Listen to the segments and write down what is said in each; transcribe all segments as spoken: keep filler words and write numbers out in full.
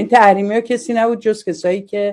این تحریمی‌ها کسی نبود جز کسایی که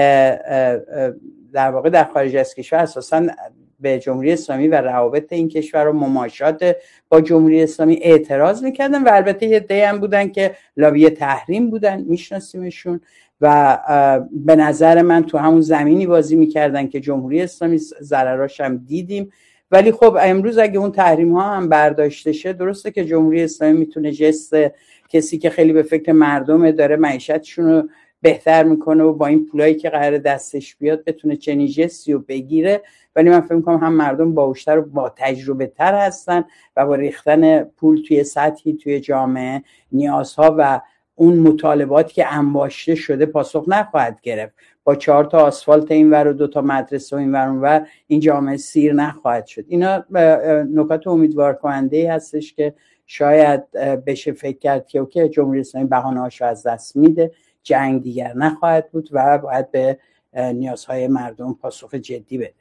در واقع در خارج از کشور اساساً به جمهوری اسلامی و روابط این کشور و مماشات با جمهوری اسلامی اعتراض میکردن و البته یه عده‌ای هم بودن که لابی تحریم بودن، میشناسیمشون و به نظر من تو همون زمینی بازی میکردن که جمهوری اسلامی ضرراش هم دیدیم. ولی خب امروز اگه اون تحریم ها هم برداشته شه، درسته که جمهوری اسلامی میتونه جست کسی که خیلی به فکر مردم داره معیشتشون رو بهتر میکنه و با این پولایی که قرار دستش بیاد بتونه چنین جستی رو بگیره، ولی من فکر میکنم هم مردم باهوشتر و با تجربه تر هستن و با ریختن پول توی سطحی توی جامعه نیازها و اون مطالباتی که انباشته شده پاسخ نخواهد گرفت. با چهار تا آسفالت اینور و دو تا مدرسه و اینور اونور این جامعه سیر نخواهد شد. اینا نکات امیدوار کننده هستش که شاید بشه فکر کرد که اوکی جمهوری اسلامی بهانه‌هاشو از دست میده، جنگ دیگر نخواهد بود و باید به نیازهای مردم پاسخ جدی بده.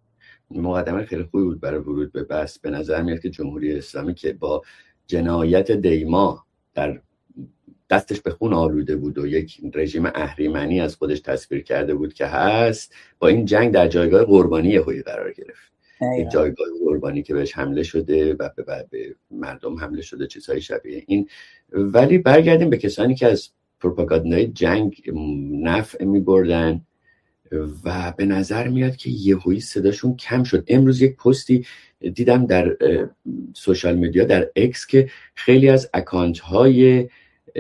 مقدمه خیلی خوبی بود برای ورود به بحث. به نظر میاد که جمهوری اسلامی که با جنایت دیما در دستش به خون آلوده بود و یک رژیم اهریمنی از خودش تصویر کرده بود که هست، با این جنگ در جایگاه قربانی یهویی قرار گرفت. یک جایگاه قربانی که بهش حمله شده و به, به مردم حمله شده، چیزهای شبیه این. ولی برگردیم به کسانی که از پروپاگاندای جنگ نفع می‌بردن و به نظر میاد که یهویی صداشون کم شد. امروز یک پستی دیدم در سوشال میدیا، در اکس، که خیلی از اکانت های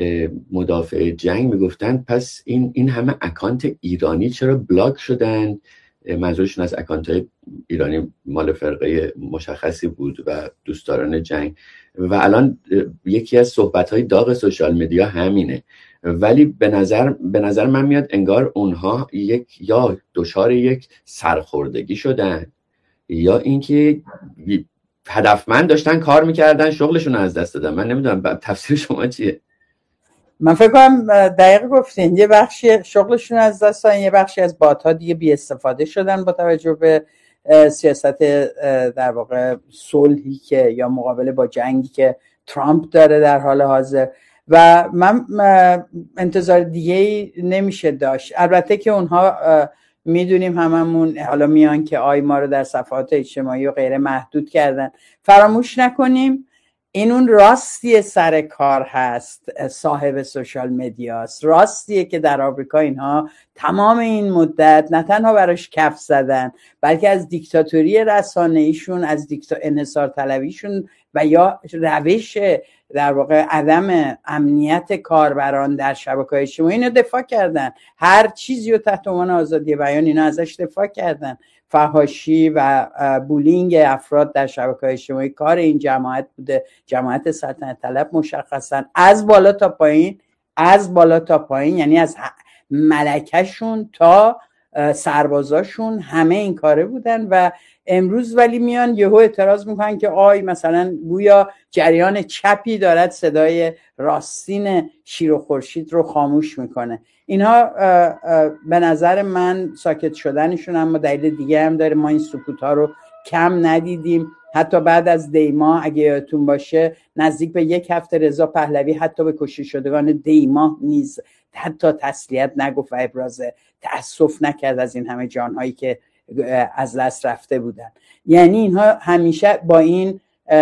مدافع جنگ میگفتن پس این این همه اکانت ایرانی چرا بلاک شدن؟ منظورشون از اکانت های ایرانی مال فرقه مشخصی بود و دوستداران جنگ. و الان یکی از صحبت های داغ سوشال میدیا همینه. ولی به نظر به نظر من میاد انگار اونها یک یا دچار یک سرخوردگی شدن یا اینکه هدفمند داشتن کار میکردن شغلشون از دست دادن. من نمیدونم تفسیر شما چیه؟ من فکر کنم دقیق گفتین. یه بخشی شغلشون از دست دادن، یه بخشی از بات‌ها دیگه بی استفاده شدن با توجه به سیاست در واقع صلحی که یا مقابله با جنگی که ترامپ داره در حال حاضر. و من انتظار دیگه نمیشه داشت. البته که اونها میدونیم هممون حالا میان که آی ما رو در صفحات اجتماعی و غیره محدود کردن. فراموش نکنیم این اون راستیه سر کار هست، صاحب سوشال مدیاست. راستیه که در آمریکا اینها تمام این مدت نه تنها براش کف زدن، بلکه از دیکتاتوری رسانه‌ایشون، از دیکتا انحصار طلبیشون و یا روش در واقع عدم امنیت کاربران در شبکه‌های اجتماعی اینا دفاع کردن. هر چیزی رو تحت عنوان آزادی بیان اینا ازش دفاع کردن. فحاشی و بولینگ افراد در شبکه‌های اجتماعی کار این جماعت بوده، جماعت سلطنت طلب مشخصا، از بالا تا پایین، از بالا تا پایین، یعنی از ملکه‌شون تا سربازاشون همه این کاره بودن. و امروز ولی میان یهو اعتراض میکنن که آی مثلا گویا جریان چپی دارد صدای راستین شیر و خورشید رو خاموش میکنه. اینها به نظر من ساکت شدنشون اما دلیل دیگه هم داره. ما این سکوت ها رو کم ندیدیم. حتی بعد از دیما اگه یادتون باشه نزدیک به یک هفته رضا پهلوی حتی به کشته شدگان دیما نیز حتی تسلیت نگفت و ابراز تأسف نکرد از این همه جانهایی که از دست رفته بودن. یعنی اینها همیشه با این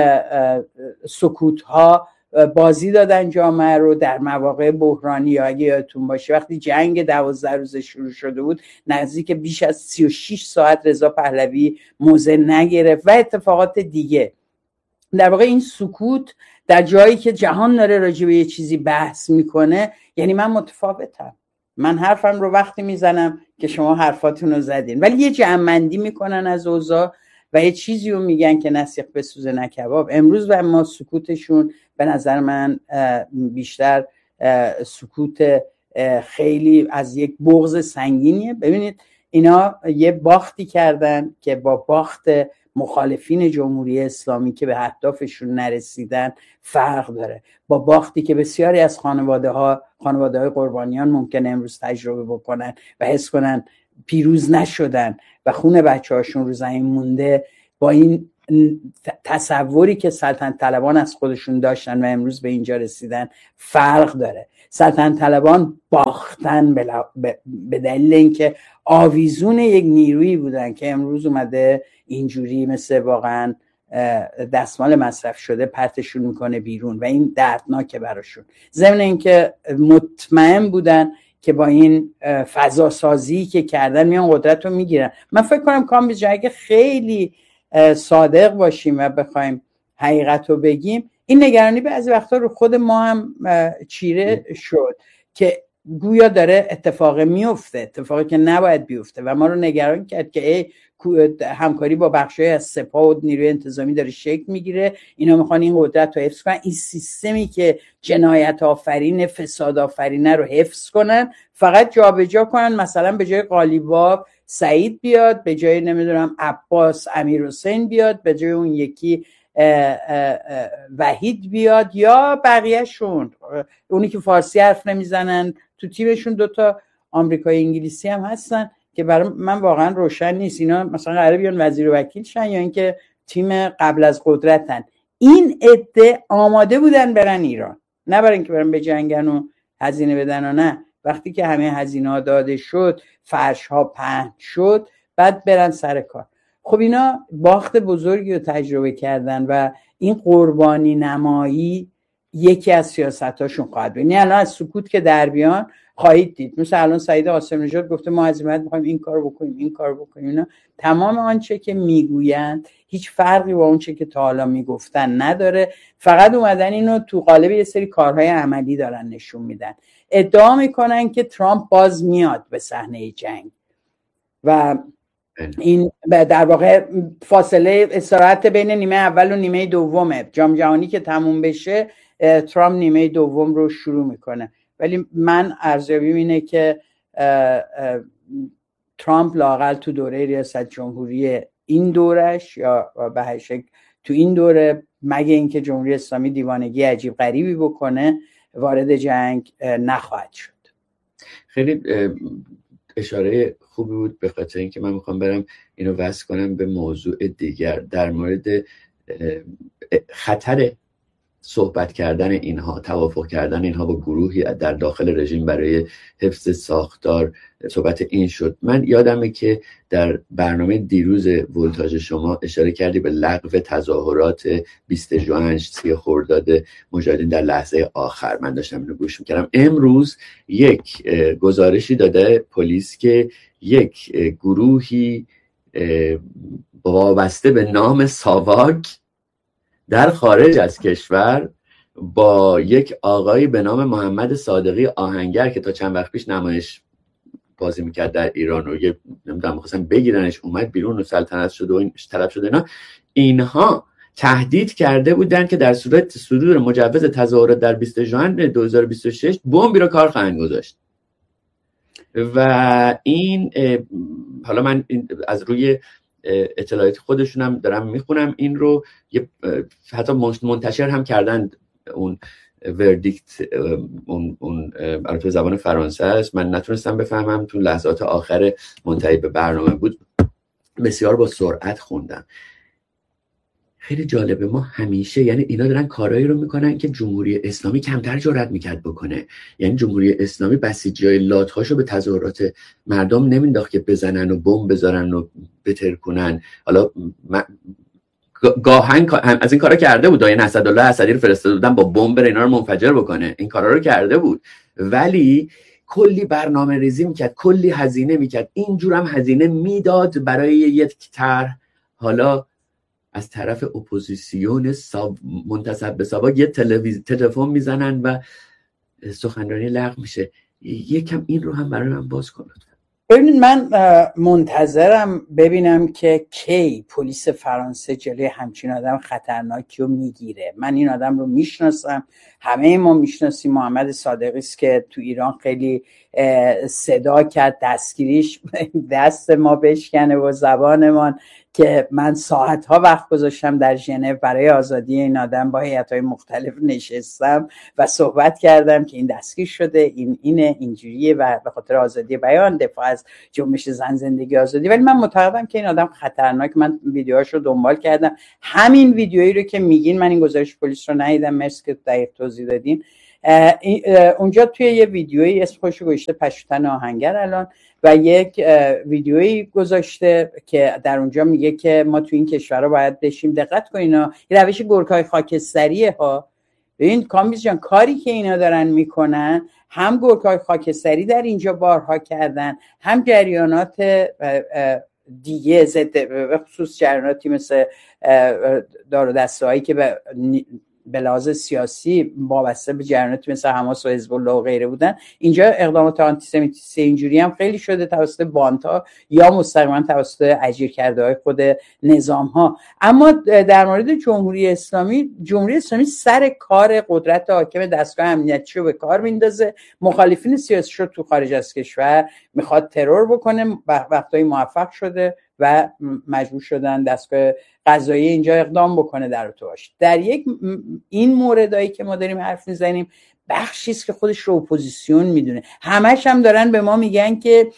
سکوت ها بازی دادن جامعه رو در مواقع بحرانی. یا اگه یادتون باشه وقتی جنگ دوازده روزه شروع شده بود نزدیک بیش از سی و شش ساعت رضا پهلوی موضع نگرفت و اتفاقات دیگه. در واقع این سکوت در جایی که جهان داره راجع به یه چیزی بحث میکنه، یعنی من متفاوتم، من حرفم رو وقتی میزنم که شما حرفاتون رو زدین، ولی یه جمع‌بندی میکنن از اوضاع و یه چیزی رو میگن که نسیخ بسوزه نه کباب. امروز و ما سکوتشون به نظر من بیشتر سکوت خیلی از یک بغض سنگینیه. ببینید اینا یه باختی کردن که با باخت مخالفین جمهوری اسلامی که به اهدافشون نرسیدن فرق داره، با باختی که بسیاری از خانواده ها خانواده های قربانیان ممکنه امروز تجربه بکنن و حس کنن پیروز نشدن و خون بچه هاشون رو زمین مونده. با این تصوری که سلطنت طلبان از خودشون داشتن و امروز به اینجا رسیدن فرق داره. سلطنت طلبان باختن به دلیل اینکه آویزون یک نیرویی بودن که امروز اومده اینجوری مثل واقعا دستمال مصرف شده پرتشون میکنه بیرون و این دردناکه براشون. ضمن اینکه مطمئن بودن که با این فضا سازی که کردن میان قدرت رو میگیرن. من فکر کنم کامبیز جان اگه خیلی صادق باشیم و بخوایم حقیقت رو بگیم، این نگرانی بعضی وقتا رو خود ما هم چیره شد که گویا داره اتفاق میفته، اتفاقی که نباید بیفته و ما رو نگران کرد که ای همکاری با بخشای از سپاه و نیروی انتظامی داره شکل میگیره، اینا میخوان این قدرت رو حفظ کنن، این سیستمی که جنایت آفرین فساد آفرینه رو حفظ کنن، فقط جابجا کنن، مثلا به جای قالیباف سعید بیاد، به جای نمیدونم عباس امیرحسین بیاد، به جای اون یکی اه اه اه وحید بیاد یا بقیهشون، اونی که فارسی حرف نمیزنن تو تیمشون دوتا آمریکایی انگلیسی هم هستن که برای من واقعا روشن نیست اینا مثلا قراره بیان وزیر و وکیل شن یا اینکه تیم قبل از قدرتن. این عده آماده بودن برن ایران، نه برای اینکه برن بجنگن و هزینه بدن و نه، وقتی که همه هزینه ها داده شد، فرش ها پهن شد، بعد برن سر کار. خب اینا باخت بزرگی رو تجربه کردن و این قربانی نمایی یکی از سیاستاشون خواهد بود. یعنی الان از سکوت که در بیان خواهید دید، مثلا الان سعید قاسم نژاد گفته ما عزیمت می‌خوایم این کارو بکنیم این کارو بکنیم. اینا تمام آنچه که میگویند هیچ فرقی با اون چه که تا حالا میگفتن نداره، فقط اومدن اینو تو قالب یه سری کارهای عملی دارن نشون میدن. ادعا میکنن که ترامپ باز میاد به صحنه جنگ و این در واقع فاصله استراحت بین نیمه اول و نیمه دومه، جام جهانی که تموم بشه ترامپ نیمه دوم رو شروع میکنه. ولی من ارزیابیم اینه که ترامپ لااقل تو دوره ریاست جمهوری این دورش یا به هر شکل تو این دوره، مگه اینکه جمهوری اسلامی دیوانگی عجیب غریبی بکنه، وارد جنگ نخواهد شد. خیلی اشاره خوبی بود، به خاطر اینکه من میخوام برم اینو وصل کنم به موضوع دیگر در مورد خطر صحبت کردن اینها، توافق کردن اینها با گروهی در داخل رژیم برای حفظ ساختار. صحبت این شد. من یادمه که در برنامه دیروز ولتاژ شما اشاره کردی به لغو تظاهرات بیست ژوئن سی خرداد مجاهدین در لحظه آخر. من داشتم اینو گوش میکردم. امروز یک گزارشی داده پلیس که یک گروهی وابسته به نام ساواک در خارج از کشور با یک آقایی به نام محمد صادقی آهنگر که تا چند وقت پیش نمایش بازی میکرد در ایران و یه نمیدونم می‌خواستن بگیرنش، اومد بیرون و سلطنت شد و این طلب شد اینا، اینها تهدید کرده بودن که در صورت صدور مجوز تظاهرات در بیست ژوئن دو هزار و بیست و شش بمبی رو کار خواهند گذاشت. و این حالا من از روی اطلاعات خودشونم دارم میخونم این رو، حتی منتشر هم کردن اون وردیکت، اون اون البته زبان فرانسه است، من نتونستم بفهمم، تو لحظات آخر منتهی به برنامه بود، بسیار با سرعت خوندم. خیلی جالبه. ما همیشه، یعنی اینا دارن کارایی رو میکنن که جمهوری اسلامی کمتر جرئت میکرد بکنه. یعنی جمهوری اسلامی بسیجیای لاتهاشو به تظاهرات مردم نمینداخت که بزنن و بمب بذارن و بترکونن. حالا گاهن از این کارا کرده بود، داین اسدالله اسدی رو فرستاده بودن با بمب اینا رو منفجر بکنه، این کارا رو کرده بود، ولی کلی برنامه ریزی میکرد، کلی هزینه میکرد. اینجور هم هزینه میداد برای یک طرح. حالا از طرف اپوزیسیون ساب منتسب به ساواک یه تلویزیون تلفن میزنن و سخنرانی لغو میشه. یکم این رو هم برای من باز کن. ببینید، من منتظرم ببینم که کی پلیس فرانسه جلوی همچین آدم خطرناکی رو میگیره. من این آدم رو میشناسم، همه ما میشناسیم. محمد صادقی است که تو ایران خیلی صدا کرد، دستگیریش دست ما بشکنه و زبانمان که من ساعتها وقت گذاشتم در ژنو برای آزادی این آدم، با هیئت‌های مختلف نشستم و صحبت کردم که این دستگیر شده، این اینه اینجوریه و به خاطر آزادی بیان، دفاع از جنبش زن، زندگی، آزادی. ولی من معتقدم که این آدم خطرناک. من ویدیوهاشو دنبال کردم، همین ویدیویی رو که میگین، من این گزارش پلیس رو ندیدم، مرسی که دقیق توضیح دادین. اونجا توی یه ویدیویی اسم خودش رو گذاشته پشتن آهنگر الان، و یک ویدیویی گذاشته که در اونجا میگه که ما تو این کشورها باید بشیم. دقت کنین ها، این روش گورکای خاکستریه ها. ببین کامبیز جان، کاری که اینا دارن میکنن، هم گورکای خاکستری در اینجا بارها کردن، هم جریانات دیگه ضد، به خصوص جریاناتی مثل دار و دسته هایی که به به لحاظ سیاسی وابسته به جریاناتی مثل حماس و حزب الله و غیره بودن. اینجا اقدامات آنتی سمیتی اینجوری هم خیلی شده توسط بانت‌ها یا مستقیما توسط اجیر کرده های خود نظام ها. اما در مورد جمهوری اسلامی، جمهوری اسلامی سر کار قدرت حاکم دستگاه امنیتی رو به کار میندازه، مخالفین سیاسی رو تو خارج از کشور میخواد ترور بکنه. وقتایی موفق شده و مجبور شدن دستگاه قضایی اینجا اقدام بکنه در ارتباطش. در یک این موردایی که ما داریم حرف میزنیم، بخشی است که خودش رو اپوزیسیون میدونه. همش هم دارن به ما میگن که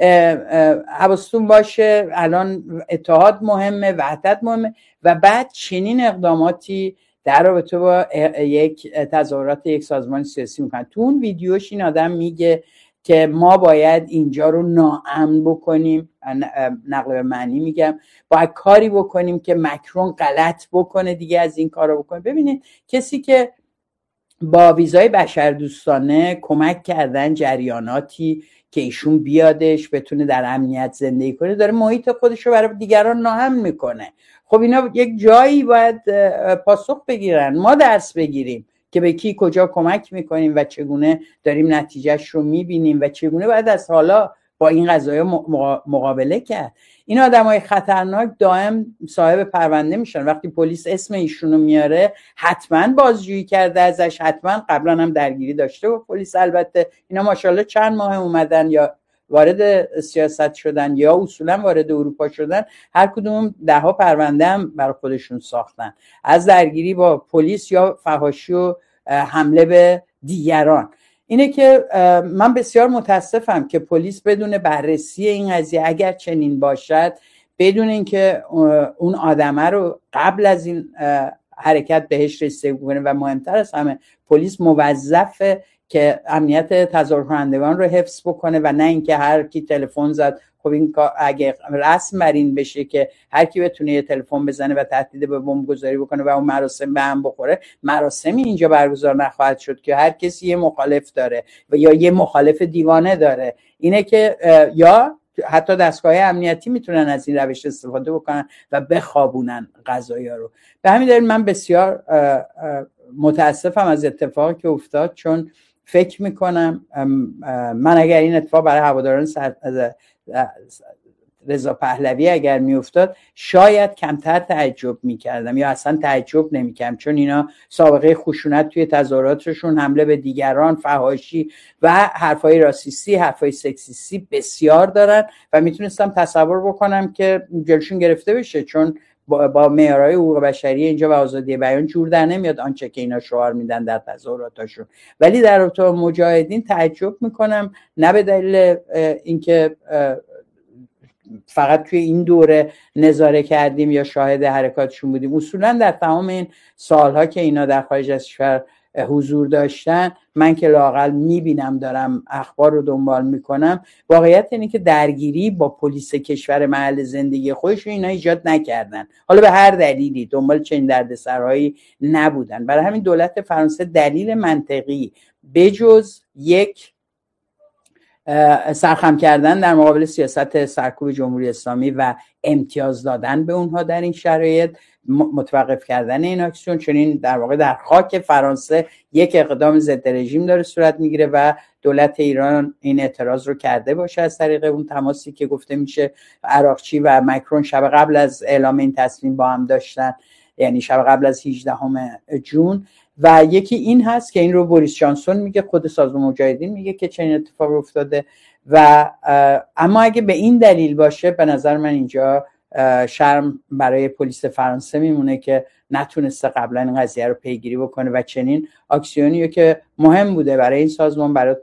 حواستون باشه الان اتحاد مهمه، وحدت مهمه، و بعد چنین اقداماتی در رابطه با یک تظاهرات یک سازمان سیاسی میکنن. تو اون ویدیوش این آدم میگه که ما باید اینجا رو ناامن بکنیم، نقل به معنی میگم، باید کاری بکنیم که مکرون غلط بکنه دیگه از این کارو بکنه. ببینید کسی که با ویزای بشردوستانه کمک کردن جریاناتی که ایشون بیادش بتونه در امنیت زندگی کنه، داره محیط خودش رو برای دیگران ناامن میکنه. خب اینا یک جایی باید پاسخ بگیرن، ما درس بگیریم که به کی کجا کمک میکنیم و چگونه داریم نتیجهش رو میبینیم و چگونه باید از حالا با این قضايا مقابله کرد. این آدمای خطرناک دائم صاحب پرونده میشن. وقتی پلیس اسم ایشونو میاره، حتما بازجویی کرده ازش، حتما قبلا هم درگیری داشته با پلیس. البته اینا ماشاءالله چند ماه اومدن یا وارد سیاست شدن یا اصولا وارد اروپا شدن، هر کدوم ده ها پرونده هم برای خودشون ساختن، از درگیری با پلیس یا فحاشی و حمله به دیگران. اینه که من بسیار متاسفم که پلیس بدون بررسی این قضیه، اگر چنین باشد، بدون اینکه اون آدمه رو قبل از این حرکت بهش رسیدگی کنه، و مهمتر از همه پلیس موظفه که امنیت تظاهر کنندگان رو حفظ بکنه و نه اینکه هر کی تلفن زد. خب این اگه رسم بر این بشه که هر کی بتونه یه تلفن بزنه و تهدید به بمب گذاری بکنه و اون مراسم به هم بخوره، مراسمی اینجا برگزار نخواهد شد که هر کسی یه مخالف داره و یا یه مخالف دیوانه داره. اینه که یا حتی دستگاه امنیتی میتونن از این روش استفاده بکنن و بخوابونن قضایا رو. به همین دلیل من بسیار متاسفم از اتفاقی که افتاد، چون فکر میکنم من اگر این اتفاق برای هواداران رضا پهلوی اگر میافتاد، شاید کمتر تعجب میکردم یا اصلا تعجب نمیکردم، چون اینا سابقه خشونت توی تظاهراتشون، حمله به دیگران، فحاشی و حرفای راسیستی، حرفای سکسیستی بسیار دارن و میتونستم تصور بکنم که جلوشون گرفته بشه، چون با, با معیارهای حقوق بشری اینجا و آزادی بیان جور در نمیاد آنچه که اینا شعار میدن در تظاهراتشون. ولی در رابطه با مجاهدین تعجب میکنم، نه به دلیل اینکه فقط توی این دوره نظاره کردیم یا شاهد حرکاتشون بودیم، اصولا در تمام این سالها که اینا در خارج از کشور حضور داشتن، من که لااقل میبینم، دارم اخبار رو دنبال میکنم، واقعیت اینه که درگیری با پلیس کشور محل زندگی خودشون اینا ایجاد نکردن، حالا به هر دلیلی دنبال چنین دردسرهایی نبودن. برای همین دولت فرانسه دلیل منطقی بجز یک سرخم کردن در مقابل سیاست سرکوب جمهوری اسلامی و امتیاز دادن به اونها در این شرایط، متوقف کردن این اکسیون، چون این در واقع در خاک فرانسه یک اقدام ضد رژیم داره صورت میگیره و دولت ایران این اعتراض رو کرده باشه از طریق اون تماسی که گفته میشه عراقچی و مکرون شب قبل از اعلام این تصمیم با هم داشتن، یعنی شب قبل از هجدهم جون. و یکی این هست که این رو بوریس جانسون میگه، خود سازمان مجاهدین میگه که چنین اتفاق افتاده. و اما اگه به این دلیل باشه، به نظر من اینجا شرم برای پلیس فرانسه میمونه که نتونسته قبلا این قضیه رو پیگیری بکنه و چنین اکسیونی که مهم بوده برای این سازمان، برای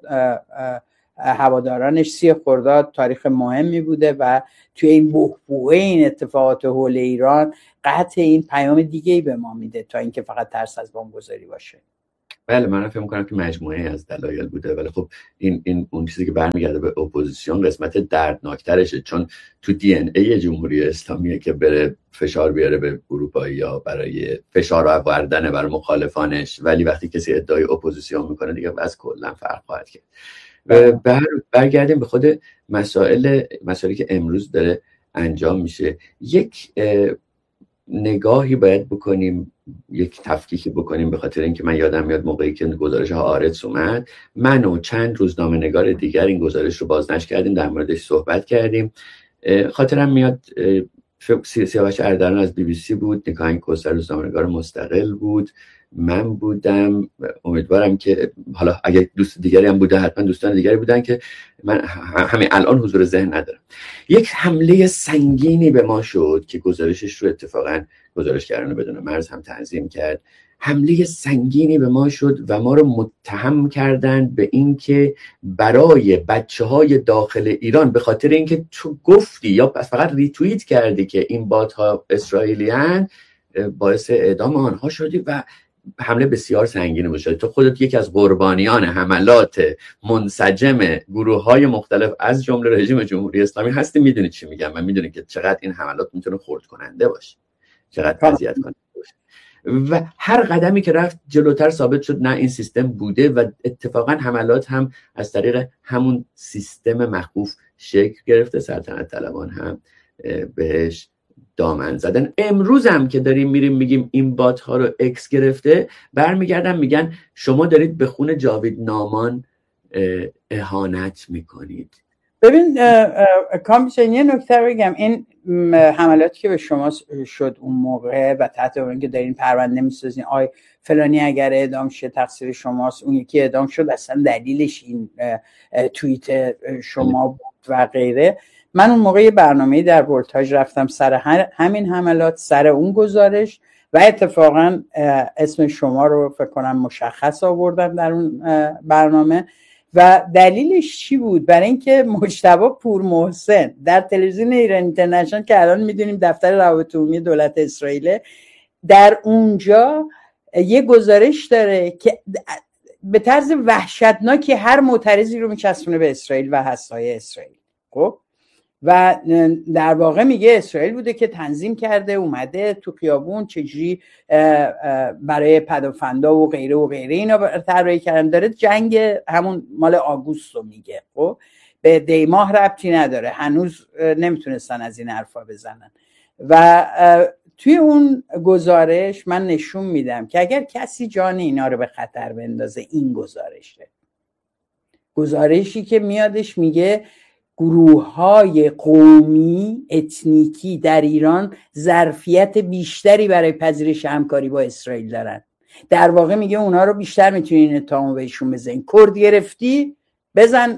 هوادارانش سی خرداد تاریخ مهمی بوده و توی این بحبوحه این اتفاقات حول ایران قطع این پیام دیگه‌ای به ما میده تا اینکه فقط ترس از بمبگذاری باشه. بله من فکر می‌کنم که مجموعه از دلایل بوده، ولی خب این این اون چیزی که برمیگرده به اپوزیسیون قسمت دردناکترشه، چون تو دی ان ای جمهوری اسلامیه که بره فشار بیاره به اروپایی‌ها برای فشار آوردن بر مخالفانش، ولی وقتی کسی ادعای اپوزیسیون میکنه دیگه بس کلا فرق خواهد کرد. بر برگردیم به خود مسائل مسائلی که امروز داره انجام میشه. یک نگاهی باید بکنیم، یک تفکیکی بکنیم، به خاطر اینکه من یادم میاد موقعی که گزارش هآرتس اومد من و چند روزنامه نگار دیگر این گزارش رو بازنشر کردیم، در موردش صحبت کردیم. خاطرم میاد سیاوش اردلان از بی بی سی بود، نیکاهنگ کوثر روزنامه نگار مستقل بود، من بودم، امیدوارم که حالا اگه دوست دیگری هم بوده حتما دوستان دیگری بودن که من همین الان حضور ذهن ندارم. یک حمله سنگینی به ما شد که گزارشش رو اتفاقا گزارشگران بدون مرز هم تنظیم کرد. حمله سنگینی به ما شد و ما رو متهم کردند به این که برای بچه‌های داخل ایران به خاطر اینکه تو گفتی یا فقط ریتوییت کردی که این بات‌ها اسرائیلی‌اند باعث اعدام آنها شدی و حمله بسیار سنگینی بوده. تو خودت یکی از قربانیان حملات منسجم گروه‌های مختلف از جمله رژیم جمهوری اسلامی هستی، میدونی چی میگم، من میدونی که چقدر این حملات میتونه خرد کننده باشه، چقدر اذیت کننده باشه و هر قدمی که رفت جلوتر ثابت شد نه این سیستم بوده و اتفاقا حملات هم از طریق همون سیستم مخوف شکل گرفته، سلطنت طلبان هم بهش دامن زدن. امروز هم که داریم میریم میگیم این بات ها رو اکس گرفته، برمیگردن میگن شما دارید به خون جاوید نامان اهانت میکنید. ببین کامیشن یه نکته بگم، این حملاتی که به شما شد اون موقع و تحت عنوان که دارین پرونده میسازین آی فلانی اگر اعدام شه تقصیر شماست، اون یکی اعدام شد اصلا دلیلش این توییت شما بود و غیره. من اون موقع یه برنامه‌ای در ولتاژ رفتم سر همین حملات، سر اون گزارش و اتفاقا اسم شما رو فکر کنم مشخص آوردم در اون برنامه و دلیلش چی بود؟ برای اینکه مجتبی پورمحسن در تلویزیون ایران اینترنشنال که الان میدونیم دفتر روابط عمومی دولت اسرائیل، در اونجا یه گزارش داره که به طرز وحشتناکی هر معترضی رو میچسبونه به اسرائیل و هسته‌های اسرائیل. خب و در واقع میگه اسرائیل بوده که تنظیم کرده اومده تو خیابون چجوری برای پدافندا و غیره و غیره اینا طراحی کردن، داره جنگ همون مال آگوست رو میگه. خب به دیماه ربطی نداره، هنوز نمیتونستن از این حرفا بزنن و توی اون گزارش من نشون میدم که اگر کسی جان اینا رو به خطر بندازه، این گزارشه گزارشی که میادش میگه گروه‌های قومی اتنیکی در ایران ظرفیت بیشتری برای پذیرش همکاری با اسرائیل دارن. در واقع میگه اونا رو بیشتر میتونین اتهام بهشون بزنین. کرد گرفتی بزن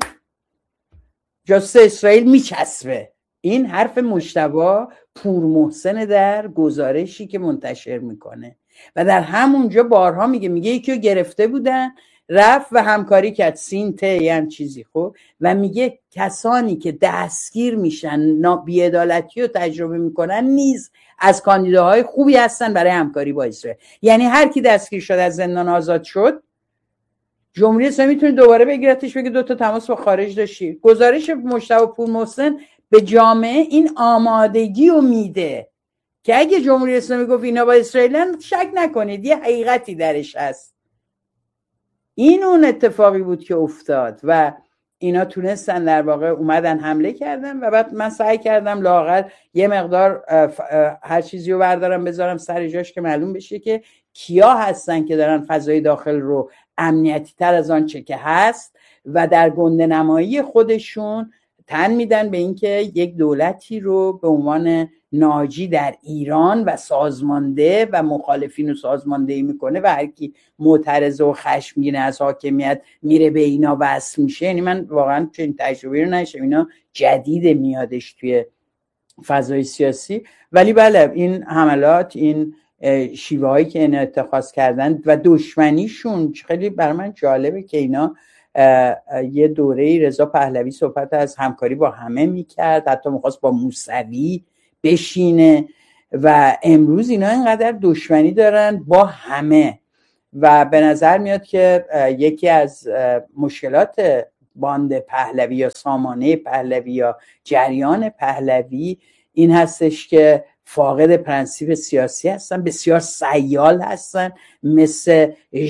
جاسوس اسرائیل میچسبه. این حرف مجتبی پورمحسن در گزارشی که منتشر میکنه و در همونجا بارها میگه میگه یکی رو گرفته بودن رفت و همکاری کرد، سین ته یه چیزی. خب و میگه کسانی که دستگیر میشن بی‌عدالتی رو تجربه میکنن نیز از کاندیداهای خوبی هستن برای همکاری با اسرائیل. یعنی هر کی دستگیر شد از زندان آزاد شد، جمهوری اسلامی میتونه دوباره بگیرتش بگه دو تا تماس با خارج داشتی. گزارش مجتبی پورمحسن به جامعه این آمادگی رو میده که اگه جمهوری اسلامی گفت اینا با اسرائیلن، شک نکنید یه حقیقتی درش هست. این اون اتفاقی بود که افتاد و اینا تونستن در واقع اومدن حمله کردن و بعد من سعی کردم لااقل یه مقدار هر چیزی رو بردارم بذارم سر جاش که معلوم بشه که کیا هستن که دارن فضای داخل رو امنیتی تر از آن چه که هست و در گنده نمایی خودشون تن میدن به اینکه یک دولتی رو به عنوان ناجی در ایران و سازمانده و مخالفین رو سازماندهی میکنه و هر کی معترض و خشمگین از حاکمیت میره به اینا وصل میشه. یعنی من واقعا چنین تجربه رو نشم، اینا جدید میادش توی فضای سیاسی. ولی بله این حملات، این شیوه هایی که اینا اتخاذ کردن و دشمنیشون خیلی برای من جالبه که اینا یه دوره رضا پهلوی صحبت از همکاری با همه میکرد، حتی میخواست با موسوی بشینه و امروز اینا اینقدر دشمنی دارن با همه و به نظر میاد که یکی از مشکلات باند پهلوی یا سامانه پهلوی یا جریان پهلوی این هستش که فاقد پرنسیپ سیاسی هستن، بسیار سیال هستن، مثل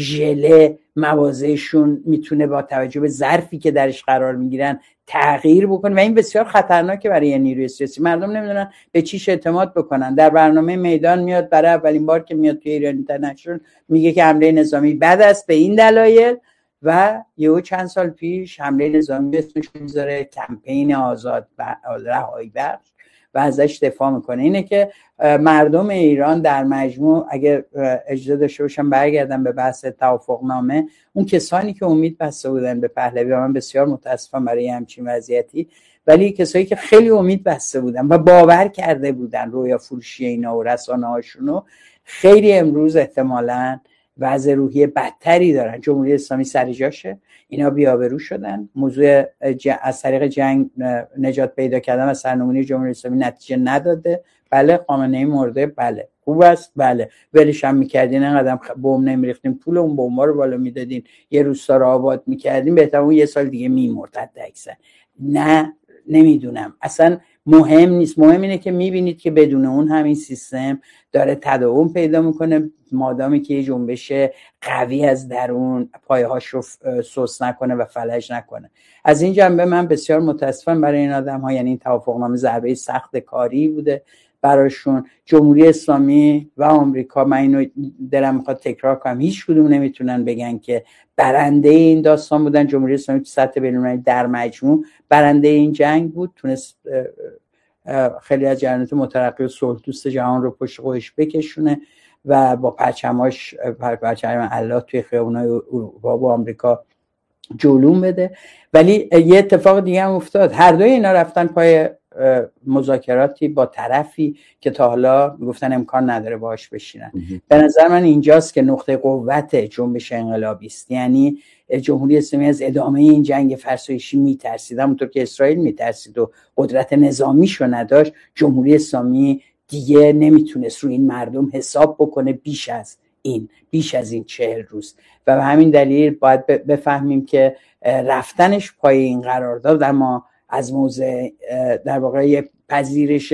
ژله موازهشون میتونه با توجه به ظرفی که درش قرار میگیرن تغییر بکنه و این بسیار خطرناکه برای نیروی سیاسی. مردم نمیدونن به چیش اعتماد بکنن. در برنامه میدان میاد برای اولین بار که میاد توی ایران اینترنشنال میگه که حمله نظامی بد است به این دلایل و یهو چند سال پیش حمله نظامی اسمش میذاره کمپین آزاد و رهایی بخش و ازش دفاع میکنه. اینه که مردم ایران در مجموع اگر اجازه داشته باشم برگردم به بحث توافقنامه، اون کسانی که امید بسته بودن به پهلوی و من بسیار متاسفم برای همچین وضعیتی، ولی کسایی که خیلی امید بسته بودن و باور کرده بودن رویا فروشی اینا و رسانه هاشونو، خیلی امروز احتمالاً وضع روحی بدتری دارن. جمهوری اسلامی سر جاشه، اینا بی‌آبرو شدن. موضوع از طریق جنگ نجات پیدا کردن و سرنگونی جمهوری اسلامی نتیجه نداده. بله خامنه‌ای مرده، بله خوب است، بله ولش هم می‌کردین، انقدر بمب نمی‌ریختین، پول اون بمبا رو بالا میدادین، یه روستا رو آباد می‌کردین، بهتر اون یه سال دیگه می‌مرد حداکثر. نه نمیدونم، اصلا مهم نیست. مهم اینه که میبینید که بدون اون همین سیستم داره تداوم پیدا میکنه، مادامی که یه جنبش قوی از درون پایه‌هاش رو سوس نکنه و فلج نکنه. از این جنبه من بسیار متاسفم برای این آدم ها. یعنی این توافقنامه ضربه سخت کاری بوده براشون. جمهوری اسلامی و آمریکا، من اینو دلم میخواد تکرار کنم، هیچ کدوم نمیتونن بگن که برنده این داستان بودن. جمهوری اسلامی تو سطح بین‌المللی در مجموع برنده این جنگ بود، تونست خیلی از جریانات مترقی و صلح دوست جهان رو پشت خودش بکشونه و با پرچماش پرچم الله توی خیابونای اروپا و آمریکا جلوم بده. ولی یه اتفاق دیگه هم افتاد، هر دوی اینا رفتن پای مذاکراتی با طرفی که تا حالا میگفتن امکان نداره باهاش بشینن. به نظر من اینجاست که نقطه قوت جنبش انقلابی است. یعنی جمهوری اسلامی از ادامه این جنگ فرسایشی میترسید، همونطور که اسرائیل میترسید و قدرت نظامیشو نداشت. جمهوری اسلامی دیگه نمیتونست روی این مردم حساب بکنه بیش از این بیش از این چهل روز و به همین دلیل باید بفهمیم که رفتنش پای این قرارداد در ما از موضع در واقع یک پذیرش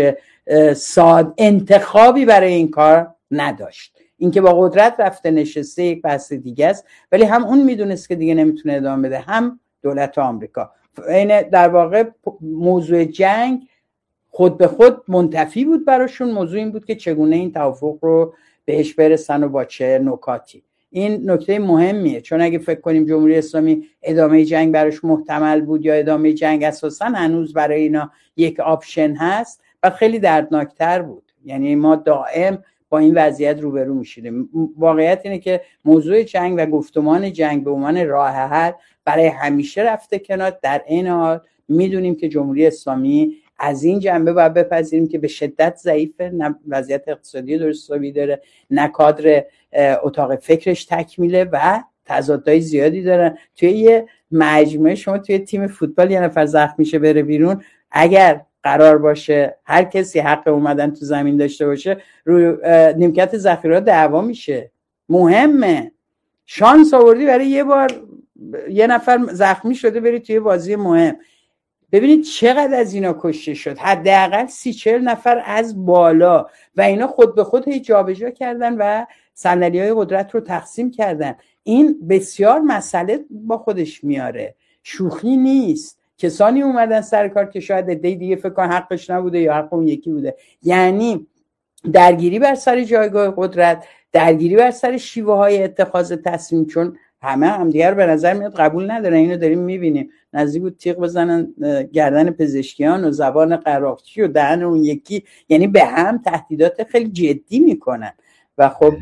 ساد انتخابی برای این کار نداشت. اینکه با قدرت رفته نشسته یک بحث دیگه است، ولی هم اون میدونست که دیگه نمیتونه ادامه بده، هم دولت آمریکا. این در واقع موضوع جنگ خود به خود منتفی بود براشون. موضوع این بود که چگونه این توافق رو بهش برسن و با چه نکاتی. این نکته مهمیه، چون اگه فکر کنیم جمهوری اسلامی ادامه جنگ براش محتمل بود یا ادامه جنگ اساسا هنوز برای اینا یک آپشن هست، بعد خیلی دردناکتر بود. یعنی ما دائم با این وضعیت روبرو میشیم. واقعیت اینه که موضوع جنگ و گفتمان جنگ به عنوان راه حل برای همیشه رفته کنار. در این حال میدونیم که جمهوری اسلامی از این جنبه باید بپذیریم که به شدت ضعیفه، نه وضعیت اقتصادی درست حسابی داره، نه کادر اتاق فکرش تکمیله و تضادهای زیادی دارن. توی یه مجموعه شما توی تیم فوتبال یه نفر زخم میشه بره بیرون، اگر قرار باشه هر کسی حق اومدن تو زمین داشته باشه، روی نیمکت ذخیره دعوا میشه. مهمه، شانس آوردی برای یه بار یه نفر زخمی شده بری توی بازی مهم. ببینید چقدر از اینا کشته شد، حداقل سی چهل نفر از بالا، و اینا خود به خود هی جابجا کردن و صندلی‌های قدرت رو تقسیم کردن. این بسیار مسئله با خودش میاره، شوخی نیست. کسانی اومدن سر کار که شاید عده‌ای دیگه فکر کن حقش نبوده یا حق اون یکی بوده. یعنی درگیری بر سر جایگاه قدرت، درگیری بر سر شیوه های اتخاذ تصمیم، چون همه همدیگر به نظر میاد قبول ندارن. اینو داریم میبینیم، نزدیک بود تیغ بزنن گردن پزشکیان و زبان قراقچی و دهن اون یکی، یعنی به هم تهدیدات خیلی جدی میکنن. و خب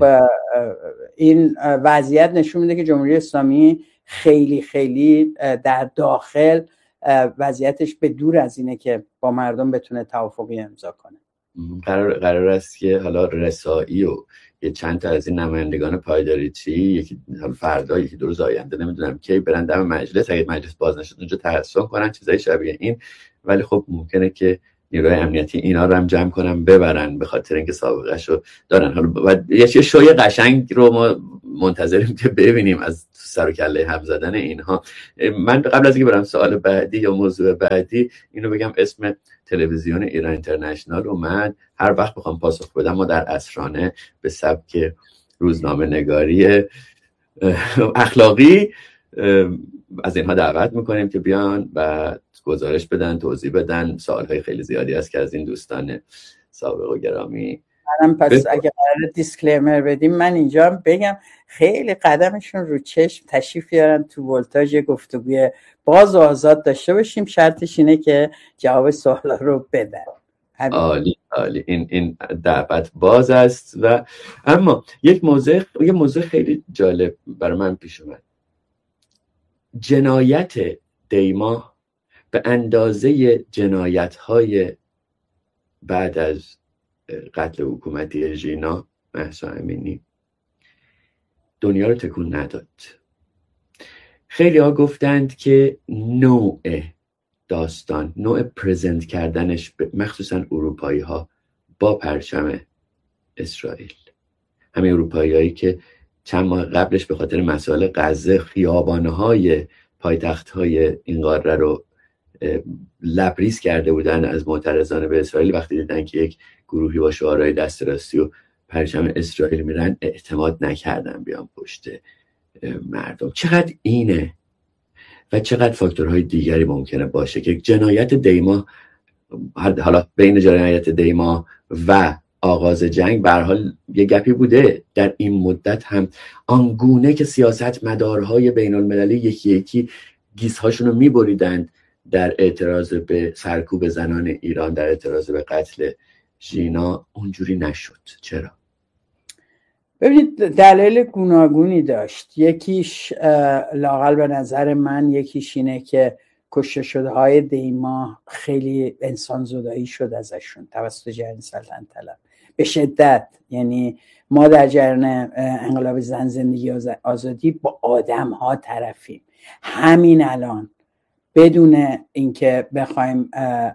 این وضعیت نشون میده که جمهوری اسلامی خیلی خیلی در داخل وضعیتش به دور از اینه که با مردم بتونه توافقی امضا کنه. قرار قرار است که حالا رسایی و یه چند تا از این نمایندگان پایداریچی یکی حالا فردا یکی دو روز آینده نمیدونم کی برن دم مجلس، اگه مجلس باز نشد اونجا تحصیل کنن چیزای شبیه این، ولی خب ممکنه که نیروی امنیتی اینا رو هم جمع کنن ببرن به خاطر اینکه سابقه‌شو دارن. حالا یه شوی قشنگ رو ما منتظریم که ببینیم از سر و کله هم زدن اینها. من قبل از اینکه برم سوال بعدی یا موضوع بعدی اینو بگم، اسم تلویزیون ایران اینترنشنال رو من هر وقت بخوام پاسخ بدم ما در عصرانه به سبک روزنامه نگاری اخلاقی از اینها دعوت میکنیم که بیان و گزارش بدن، توضیح بدن. سوالهای خیلی زیادی هست که از این دوستان سابق و گرامی منم پس اگه قرار دیسکلیمر بدیم من اینجا بگم خیلی قدمشون رو چشم تشریف بیارن تو ولتاژ گفتگوی باز و آزاد داشته باشیم. شرطش اینه که جواب سوالا رو بدن. عالی عالی، این این دعوت باز است. و اما یک موضوع یک موضوع خیلی جالب برای من پیش اومد. جنایت دیما به اندازه جنایت‌های بعد از قتل حکومتی ژینا مهسا امینی دنیا رو تکون نداد. خیلی ها گفتند که نوع داستان، نوع پرزنت کردنش مخصوصا اروپایی ها با پرچم اسرائیل، همه اروپایی هایی که چند ماه قبلش به خاطر مسائل غزه خیابانهای پایتخت های این قاره رو لبریز کرده بودن از معترضان به اسرائیل، وقتی دیدن که یک گروهی با شعارهای دست راستی و پرچم اسرائیل میرن اعتماد نکردن بیان پشت مردم. چقدر اینه و چقدر فاکتورهای دیگری ممکنه باشه که جنایت دیما، حالا بین جنایت دیما و آغاز جنگ به هر حال یه گپی بوده در این مدت هم، آنگونه که سیاست مدارهای بین المللی یکی یکی گیسهاشون رو میبریدند در اعتراض به سرکوب زنان ایران، در اعتراض به قتل ژینا، اونجوری نشد. چرا؟ ببینید دلایل گوناگونی داشت. یکیش لااقل به نظر من یکیش اینه که کشته شده های دیما خیلی انسان زدایی شد ازشون توسط جریان سلطنت طلب به شدت. یعنی ما در جریان انقلاب زن زندگی آزادی با آدم ها طرفیم. همین الان بدون اینکه بخوایم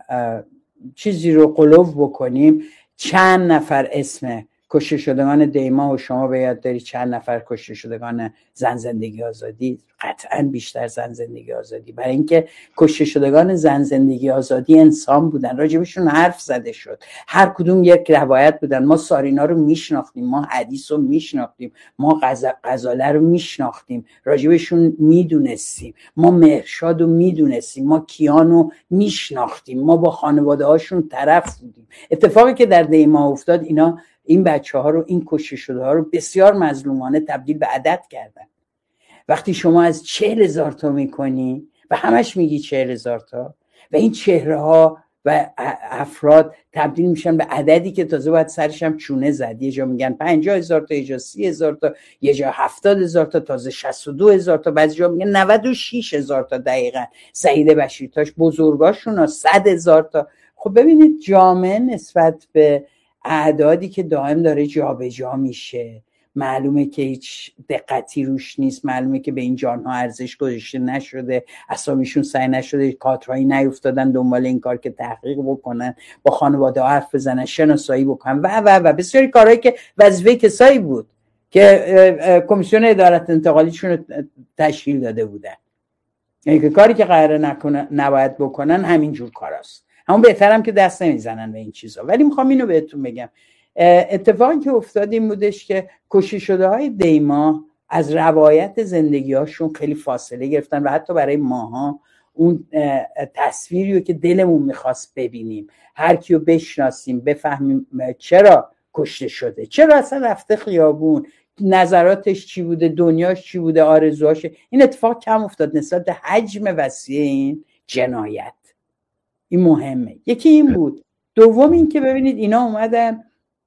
چیزی رو قلوف بکنیم چند نفر اسم کشته شدگان دیما و شما به یاد داری چند نفر کشته شدگان زن زندگی آزادی، قطعا بیشتر زن زندگی آزادی، برای اینکه کشته شدگان زن زندگی آزادی انسان بودن، راجبشون حرف زده شد، هر کدوم یک روایت بودن. ما سارینا رو میشناختیم، ما حدیث رو میشناختیم، ما غزاله رو میشناختیم، راجبشون میدونستیم، ما مهرشاد رو میدونستیم، ما کیانو میشناختیم، ما با خانواده هاشون طرف بودیم. اتفاقی که در دیما افتاد، اینا این بچه ها رو، این کشته شده ها رو بسیار مظلومانه تبدیل به عدد کردن. وقتی شما از چهل هزار تا میکنی و همش میگی چهل هزار تا و این چهره ها و افراد تبدیل میشن به عددی که تازه باید سرش هم چونه زد. یه جا میگن پنجاه هزار تا، یه جا سی هزار تا، یه جا هفتاد هزار تا، تازه شصت و دو هزار تا، بعضی جا میگن نود و شش هزار تا. دقیقا سعید بشیرتاش بزرگاشون ها صد هزار تا. خب ببینید جامعه نسبت به اعدادی که دائم داره جابجا میشه، معلومه که هیچ دقتی روش نیست، معلومه که به این جانها ارزش گذاشته نشده، اسامیشون سعی نشده، کادرهایی نیفتادن دنبال این کار که تحقیق بکنن، با خانواده ها حرف بزنن، شناسایی بکنن و و و بسیاری کارهایی که وظیفه کسایی بود که کمیسیون ادارت انتقالیشون رو تشکیل داده بودن. یعنی که کاری که قراره نکنن نباید بکنن همینجور کاراست. همون بهترم که دست نمیزنن به این چیزا. ولی میخوام اینو بهتون بگم، اتفاقی که افتاد این بودش که کشته شده های دیما از روایت زندگی هاشون خیلی فاصله گرفتن و حتی برای ماها اون تصویری رو که دلمون میخواست ببینیم، هر کیو بشناسیم، بفهمیم چرا کشته شده، چرا اصلا رفته خیابون، نظراتش چی بوده، دنیاش چی بوده، آرزوهاش، این اتفاق کم افتاد نسبت به حجم وسیع این جنایت. این مهمه. یکی این بود. دوم این که ببینید اینا اومدن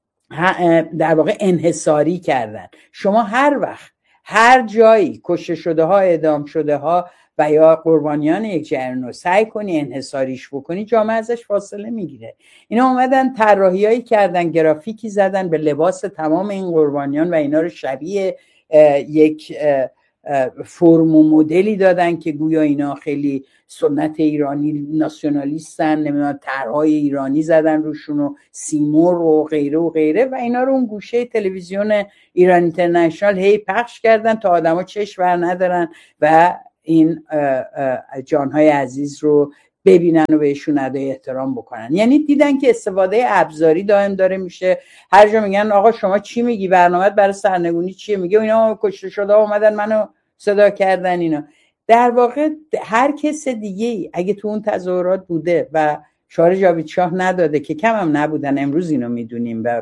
در واقع انحصاری کردن. شما هر وقت هر جایی کشته شده ها، اعدام شده ها و یا قربانیان یک جریان رو سعی کنی انحصاریش بکنی، جامعه ازش فاصله میگیره. اینا اومدن طراحیایی کردن، گرافیکی زدن به لباس تمام این قربانیان و اینا رو شبیه یک فرم و مدلی دادن که گویا اینا خیلی سنت ایرانی ناسیونالیستن، نمیدونم طرحهای ایرانی زدن روشون و سیمور و غیره و غیره و اینا رو اون گوشه تلویزیون ایران اینترنشنال هی پخش کردن تا آدما چشم بر ندارن و این جانهای عزیز رو ببینن و بهشون ادای احترام بکنن. یعنی دیدن که استفاده ابزاری دائم داره میشه. هر جا میگن آقا شما چی میگی، برنامه‌ت برای سرنگونی چیه، میگه اینا کشته شده اومدن منو صدا کردن. اینا در واقع هر کس دیگه اگه تو اون تظاهرات بوده و شعار جاوید شاه نداده که کم هم نبودن، امروز اینو میدونیم و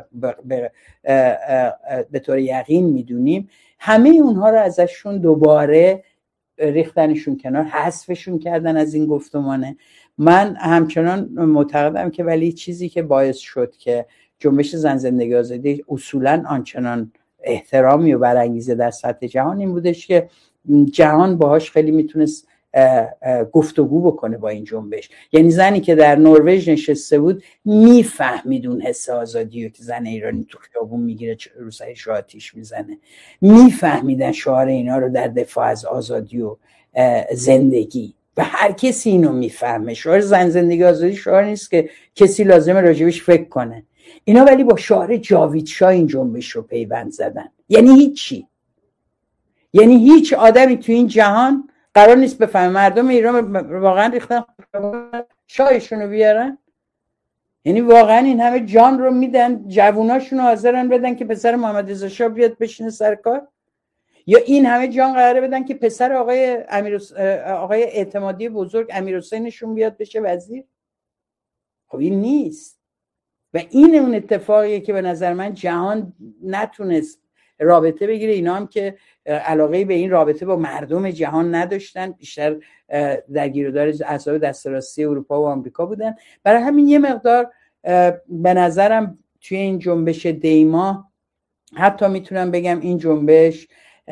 به طور یقین میدونیم، همه اونها رو ازشون دوباره ریختنشون کنار، حذفشون کردن از این گفتمانه. من همچنان معتقدم که ولی چیزی که باعث شد که جنبش زن زندگی آزادی اصولاً آنچنان احترامی و برانگیزه در سطح جهان این بودش که جهان باهاش خیلی میتونست گفتگو بکنه با این جنبش. یعنی زنی که در نروژ نشسته بود میفهمید اون حس آزادی رو که زن ایرانی تو خیابون میگیره رو سرش آتیش میزنه، میفهمیدن شعار اینا رو در دفاع از آزادی و زندگی و هر کسی اینو میفهمه. شعار زن زندگی آزادی شعار نیست که کسی لازمه راجبش فکر کنه. اینا ولی با شعار جاوید شاه این جنبش رو پیوند زدن. یعنی هیچی، یعنی هیچ آدمی تو این جهان قرار نیست بفهمه مردم ایران واقعا ریختن شاهشون رو بیارن. یعنی واقعا این همه جان رو میدن، جووناشون رو حاضرن بدن که پسر محمد رضا شاه بیاد بشینه سر کار، یا این همه جان قراره بدن که پسر آقای امیر آقای اعتمادی بزرگ امیرحسینشون بیاد بشه وزیر. خب این نیست و این اون اتفاقیه که به نظر من جهان نتونست رابطه بگیره. اینا هم که علاقه به این رابطه با مردم جهان نداشتن، بیشتر در گیرودار احزاب دست راستی اروپا و آمریکا بودن. برای همین یه مقدار به نظرم توی این جنبش دیما حتی میتونم بگم این جنبش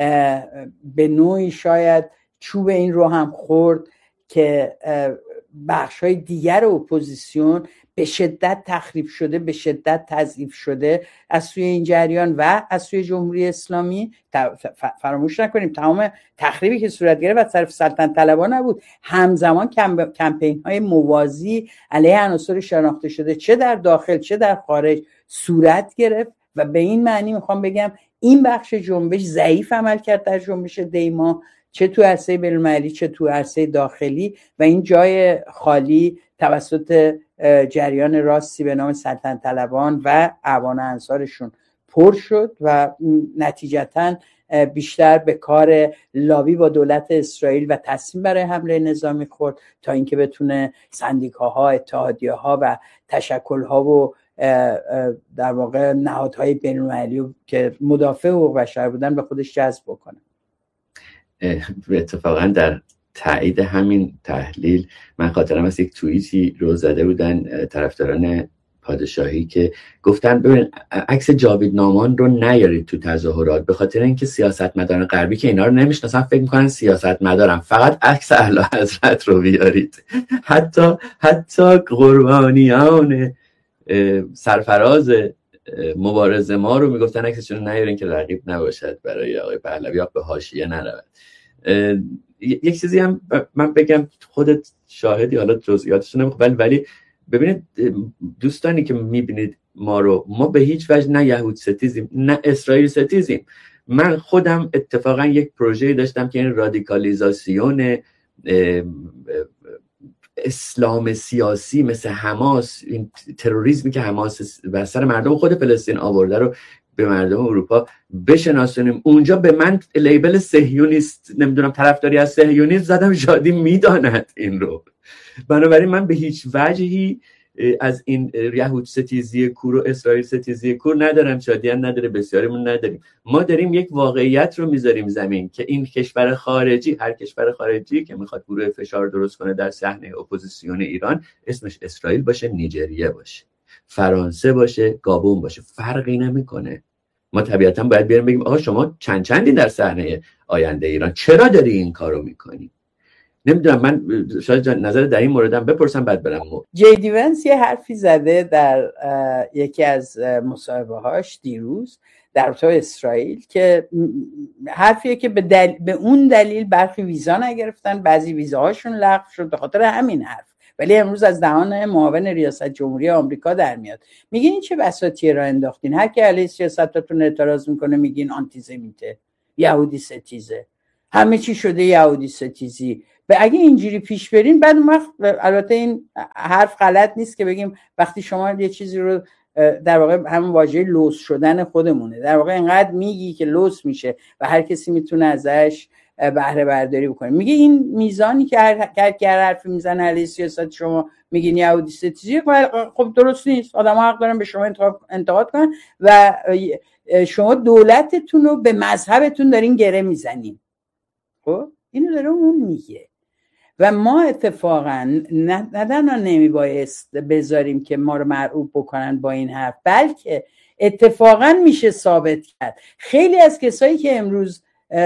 به نوعی شاید چوب این رو هم خورد که بخش‌های دیگر اپوزیسیون به شدت تخریب شده، به شدت تضعیف شده از سوی این جریان و از سوی جمهوری اسلامی. فراموش نکنیم تمام تخریبی که صورت گرفت از طرف سلطنت طلبان نبود، همزمان کمپین های موازی علیه عناصر شناخته شده چه در داخل چه در خارج صورت گرفت و به این معنی میخوام بگم این بخش جنبش ضعیف عمل کرد در جنبش دیما، چه تو عرصه بین‌المللی چه تو عرصه داخلی، و این جای خالی توسط جریان راستی به نام سلطنت طلبان و اعوان انصارشون پر شد و نتیجتاً بیشتر به کار لابی با دولت اسرائیل و تصمیم برای حمله نظامی خورد تا اینکه بتونه سندیکاها، اتحادیه‌ها و تشکل‌ها و در واقع نهادهای بین‌المللی که مدافع حقوق بشر بودن به خودش جذب بکنه. اتفاقا در تایید همین تحلیل من خاطرم از یک توییتی رو زده بودن طرفداران پادشاهی که گفتن ببین عکس جاوید نامان رو نیارید تو تظاهرات، به خاطر اینکه سیاستمداران غربی که اینا رو نمیشناسن فکر میکنن سیاستمدارن، فقط عکس اعلی حضرت رو بیارید. حتی حتی قربانیان سرفراز مبارزه ما رو میگفتن عکسشون رو نیارین که رقیب نباشد برای آقای پهلوی به حاشیه نرود. یک چیزی هم من بگم، خودت شاهدی، حالا جزئیاتش نمیخوام، ولی ولی ببینید دوستانی که میبینید ما رو، ما به هیچ وجه نه یهود ستیزیم نه اسرائیل ستیزیم. من خودم اتفاقا یک پروژه داشتم که این رادیکالیزاسیون اسلام سیاسی مثل حماس، این تروریسمی که حماس بر سر مردم خود فلسطین آورده رو به مردم اروپا بشناسونیم. اونجا به من لیبل صهیونیست، نمیدونم طرفداری از صهیونیسم زدم، شادی میداند این رو. بنابراین من به هیچ وجهی از این یهود ستیزی کور و اسرائیل ستیزی کور ندارم، شادی هم نداره، بسیاریمون نداریم. ما داریم یک واقعیت رو میذاریم زمین که این کشور خارجی، هر کشور خارجی که میخواد گروه فشار درست کنه در صحنه اپوزیسیون ایران، اسمش اسرائیل باشه، نیجریه باشه، فرانسه باشه، گابون باشه، فرقی نمیکنه. ما طبیعتا باید بیاریم بگیم آقا شما چند چندی در صحنه آینده ایران، چرا داری این کارو میکنی؟ نمیدونم، من شاید نظر در این موردم بپرسم بعد برم. جی دی ونس یه حرفی زده در یکی از مصاحبه هاش دیروز در رابطه با اسرائیل که حرفیه که به, دل... به اون دلیل برخی ویزا نگرفتن، بعضی ویزاهاشون لغو شد به خاطر همین حرف، ولی امروز از دهان معاون ریاست جمهوری آمریکا در میاد. میگین این چه بساطیه را انداختین؟ هر کی علیه سیاستتون اعتراض میکنه میگین آنتیسمیته، یهودی ستیزه، همه چی شده یهودی ستیزی. و اگه اینجوری پیش برین بعد وقت، البته این حرف غلط نیست که بگیم وقتی شما یه چیزی رو در واقع همون واژه لوس شدن خودمونه، در واقع اینقدر میگی که لوس میشه و هر کسی میتونه ازش بهره برداری بکنه. میگه این میزانی که هر هر حرفی میزنه علیه سیاست شما میگین یهودی ستیزی، خب درست نیست. آدم‌ها حق دارن به شما انتقاد کنن و شما دولتتون رو به مذهبتون دارین گره میزنین. خب اینو داره اون میگه و ما اتفاقا ندانا نمیبایست بذاریم که ما رو مرعوب بکنن با این حرف، بلکه اتفاقا میشه ثابت کرد خیلی از کسایی که امروز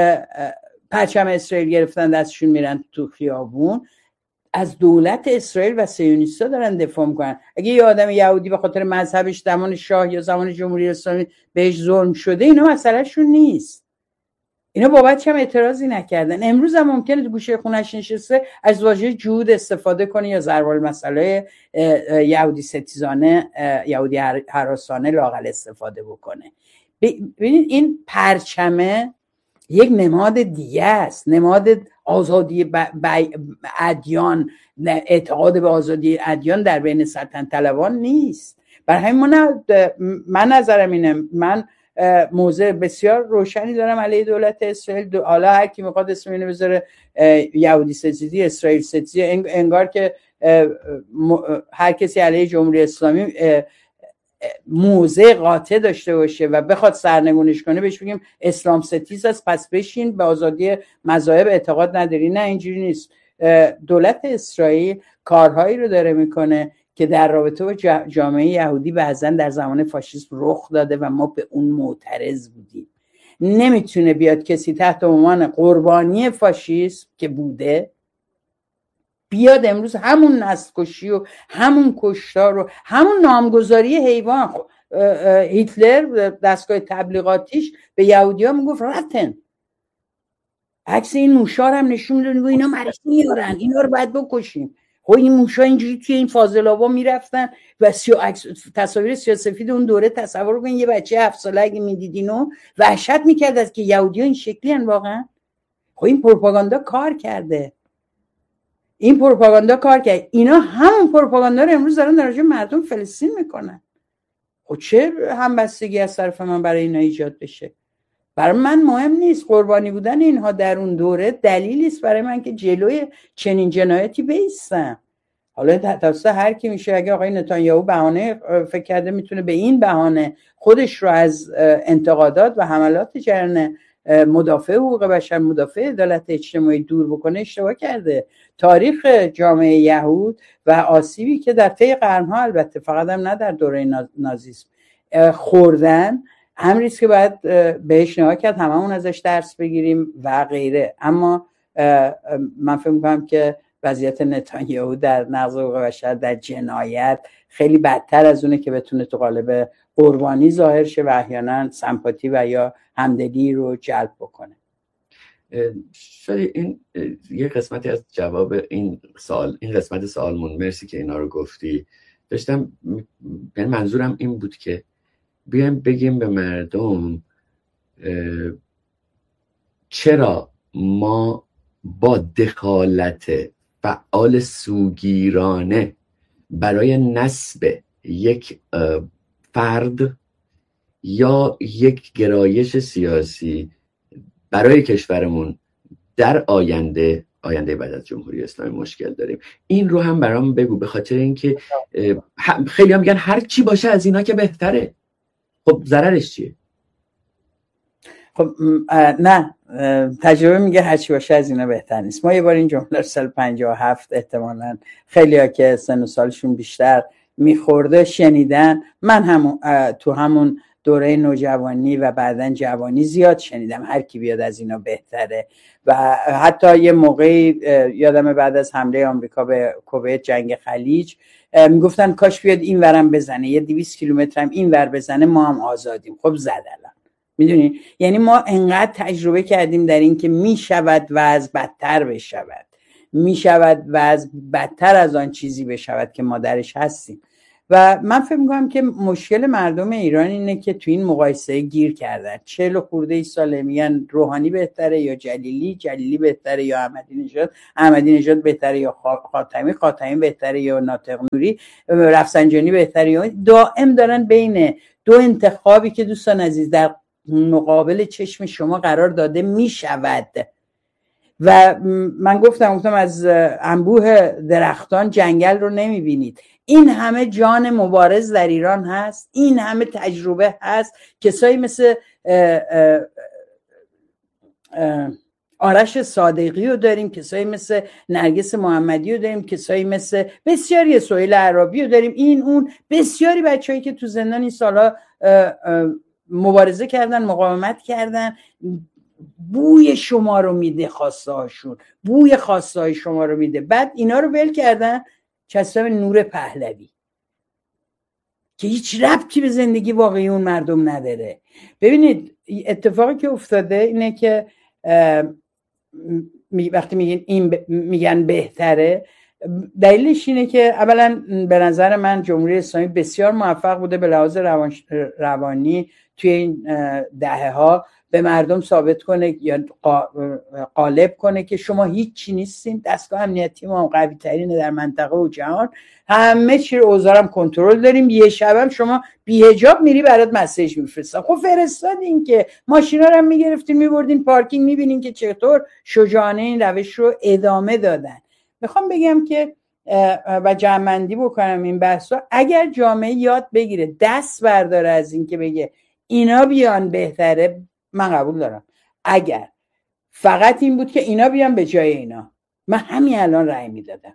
پرچم اسرائیل گرفتن دستشون میرن تو خیابون از دولت اسرائیل و صهیونیست‌ها دارن دفاع میکنن. اگه یه آدم یهودی به خاطر مذهبش زمان شاه یا زمان جمهوری اسلامی بهش ظلم شده، اینا مسئلهشون نیست، اینا بابتش هم اعتراضی نکردن. امروز هم ممکنه تو گوشه خونش نشسته از واژه جهود استفاده کنه یا ضرب المثل یهودی ستیزانه، یهودی هراسانه لااقل استفاده بکنه. ببینید این پرچمه یک نماد دیگه است، نماد آزادی ب... ب... ادیان، اعتقاد به آزادی ادیان در بین سلطنت طلبان نیست. برای همین من من نظرم اینه، من موضع بسیار روشنی دارم علیه دولت اسرائیل. حالا هر کی میخواد اسم اینو بذاره یهودی ستیزی، اسرائیل ستیزی، انگار که هر کسی علیه جمهوری اسلامی موضع قاطع داشته باشه و بخواد سرنگونش کنه بهش بگیم اسلام ستیز است پس بشین به آزادی مذاهب اعتقاد نداری. نه اینجوری نیست. دولت اسرائیل کارهایی رو داره میکنه که در رابطه با جامعه یهودی بعضن در زمان فاشیسم رخ داده و ما به اون معترض بودیم. نمیتونه بیاد کسی تحت عنوان قربانی فاشیسم که بوده بیاد امروز همون نسل‌کشی و همون کشتار و همون نامگذاری حیوان. هیتلر دستگاه تبلیغاتیش به یهودی‌ها میگفت رتن، عکس این موشا هم نشون میدونه اینا مریض میارن، اینا رو باید بکشیم. خب این موشا اینجوری توی این فاضلابا میرفتن و سیا... تصاویر سیاه‌سفید اون دوره تصور کنین، یه بچه هفت ساله اگه میدیدینو وحشت میکرد از که یهودی‌ها این شکلی ان واقعا. خب این پروپاگاندا کار کرده، این پروپاگاندا کار کرد. اینا همون پروپاگاندا رو امروز دارن در راجع مردم فلسطین میکنن. خب چه همبستگی از طرف من برای اینا ایجاد بشه؟ برای من مهم نیست. قربانی بودن اینها در اون دوره دلیلی است برای من که جلوی چنین جنایتی بایستم. حالا توسط هر کی میشه، اگه آقای نتانیاهو بهانه فکر کرده میتونه به این بهانه خودش رو از انتقادات و حملات جریان مدافع حقوق بشر، مدافع عدالت اجتماعی دور بکنه، اشتباه کرده. تاریخ جامعه یهود و آسیبی که در طی قرنها، البته فقط هم نه در دوره نازیسم، خوردن امری است که باید بهش نگاه کرد، هممون ازش درس بگیریم و غیره. اما من فکر می‌کنم که وضعیت نتانیاهو در نقض حقوق بشر، در جنایت خیلی بدتر از اونه که بتونه تو قالب قربانی ظاهر شه و احیانا سمپاتی و یا همدلی رو جلب بکنه. شاید این یه قسمتی از جواب این سوال، این قسمت سوالمون، مرسی که اینا رو گفتی. داشتم یعنی منظورم این بود که بیایم بگیم به مردم چرا ما با دخالت فعال سوگیرانه برای نسب یک فرد یا یک گرایش سیاسی برای کشورمون در آینده آینده بعد از جمهوری اسلامی مشکل داریم. این رو هم برام بگو، به خاطر اینکه خیلی هم میگن هر چی باشه از اینا که بهتره. خب ضررش چیه؟ خب نه، تجربه میگه هر چی باشه از اینا بهتر نیست. ما یه بار این جمله سال پنجاه و هفت احتمالاً خیلی‌ها که سن و سالشون بیشتر میخورده شنیدن. من هم تو همون دوره نوجوانی و بعدن جوانی زیاد شنیدم هر کی بیاد از اینا بهتره. و حتی یه موقعی یادم بعد از حمله آمریکا به کویت، جنگ خلیج، میگفتن کاش بیاد این ورم بزنه، یه دویست کیلومتر هم این ور بزنه ما هم آزادیم. خب زد الان. میدونی یعنی ما انقدر تجربه کردیم در این که میشود وضع بدتر بشود، میشود وضع بدتر از آن چیزی بشود که ما درش هستیم. و من فکر میکنم که مشکل مردم ایران اینه که تو این مقایسه گیر کردن. چهل و خورده ای ساله میگن روحانی بهتره یا جلیلی، جلیلی بهتره یا احمدی نژاد، احمدی نژاد بهتره یا خاتمی، خاتمی بهتره یا ناطق نوری، رفسنجانی بهتره یا. دائم دارن بین دو انتخابی که دوستان عزیز در مقابل چشم شما قرار داده میشود. و من گفتم گفتم از انبوه درختان جنگل رو نمیبینید. این همه جان مبارز در ایران هست، این همه تجربه هست. کسایی مثل اه اه اه آرش صادقی رو داریم، کسایی مثل نرگس محمدی رو داریم، کسایی مثل بسیاری سهیل عرابی رو داریم، این اون بسیاری بچه‌ای که تو زندان این سالا مبارزه کردن، مقاومت کردن. بوی شما رو میده خواسته هاشون، بوی خواسته های شما رو میده. بعد اینا رو ول کردن چسبن نور پهلوی که هیچ ربطی به زندگی واقعی اون مردم نداره. ببینید اتفاقی که افتاده اینه که وقتی میگن این ب... میگن بهتره، دلیلش اینه که اولا به نظر من جمهوری اسلامی بسیار موفق بوده به لحاظ روان... روانی توی این دهه ها به مردم ثابت کنه یا غالب کنه که شما هیچ چی نیستین، دستگاه امنیتی ما قوی ترینه در منطقه و جهان، همه چی رو اوزارم کنترل داریم، یه شبم شما بی حجاب میری برات مسیج میفرستن. خب فرستادین که ماشینا رو هم میگرفتین میبردین پارکینگ، میبینین که چطور شجاعانه این روش رو ادامه دادن. میخوام بگم که و جمع‌بندی بکنم این بحثا، اگر جامعه یاد بگیره دست برداره از این که بگه اینا بیان بهتره، من قبول دارم. اگر فقط این بود که اینا بیان به جای اینا، من همین الان رأی میدادم.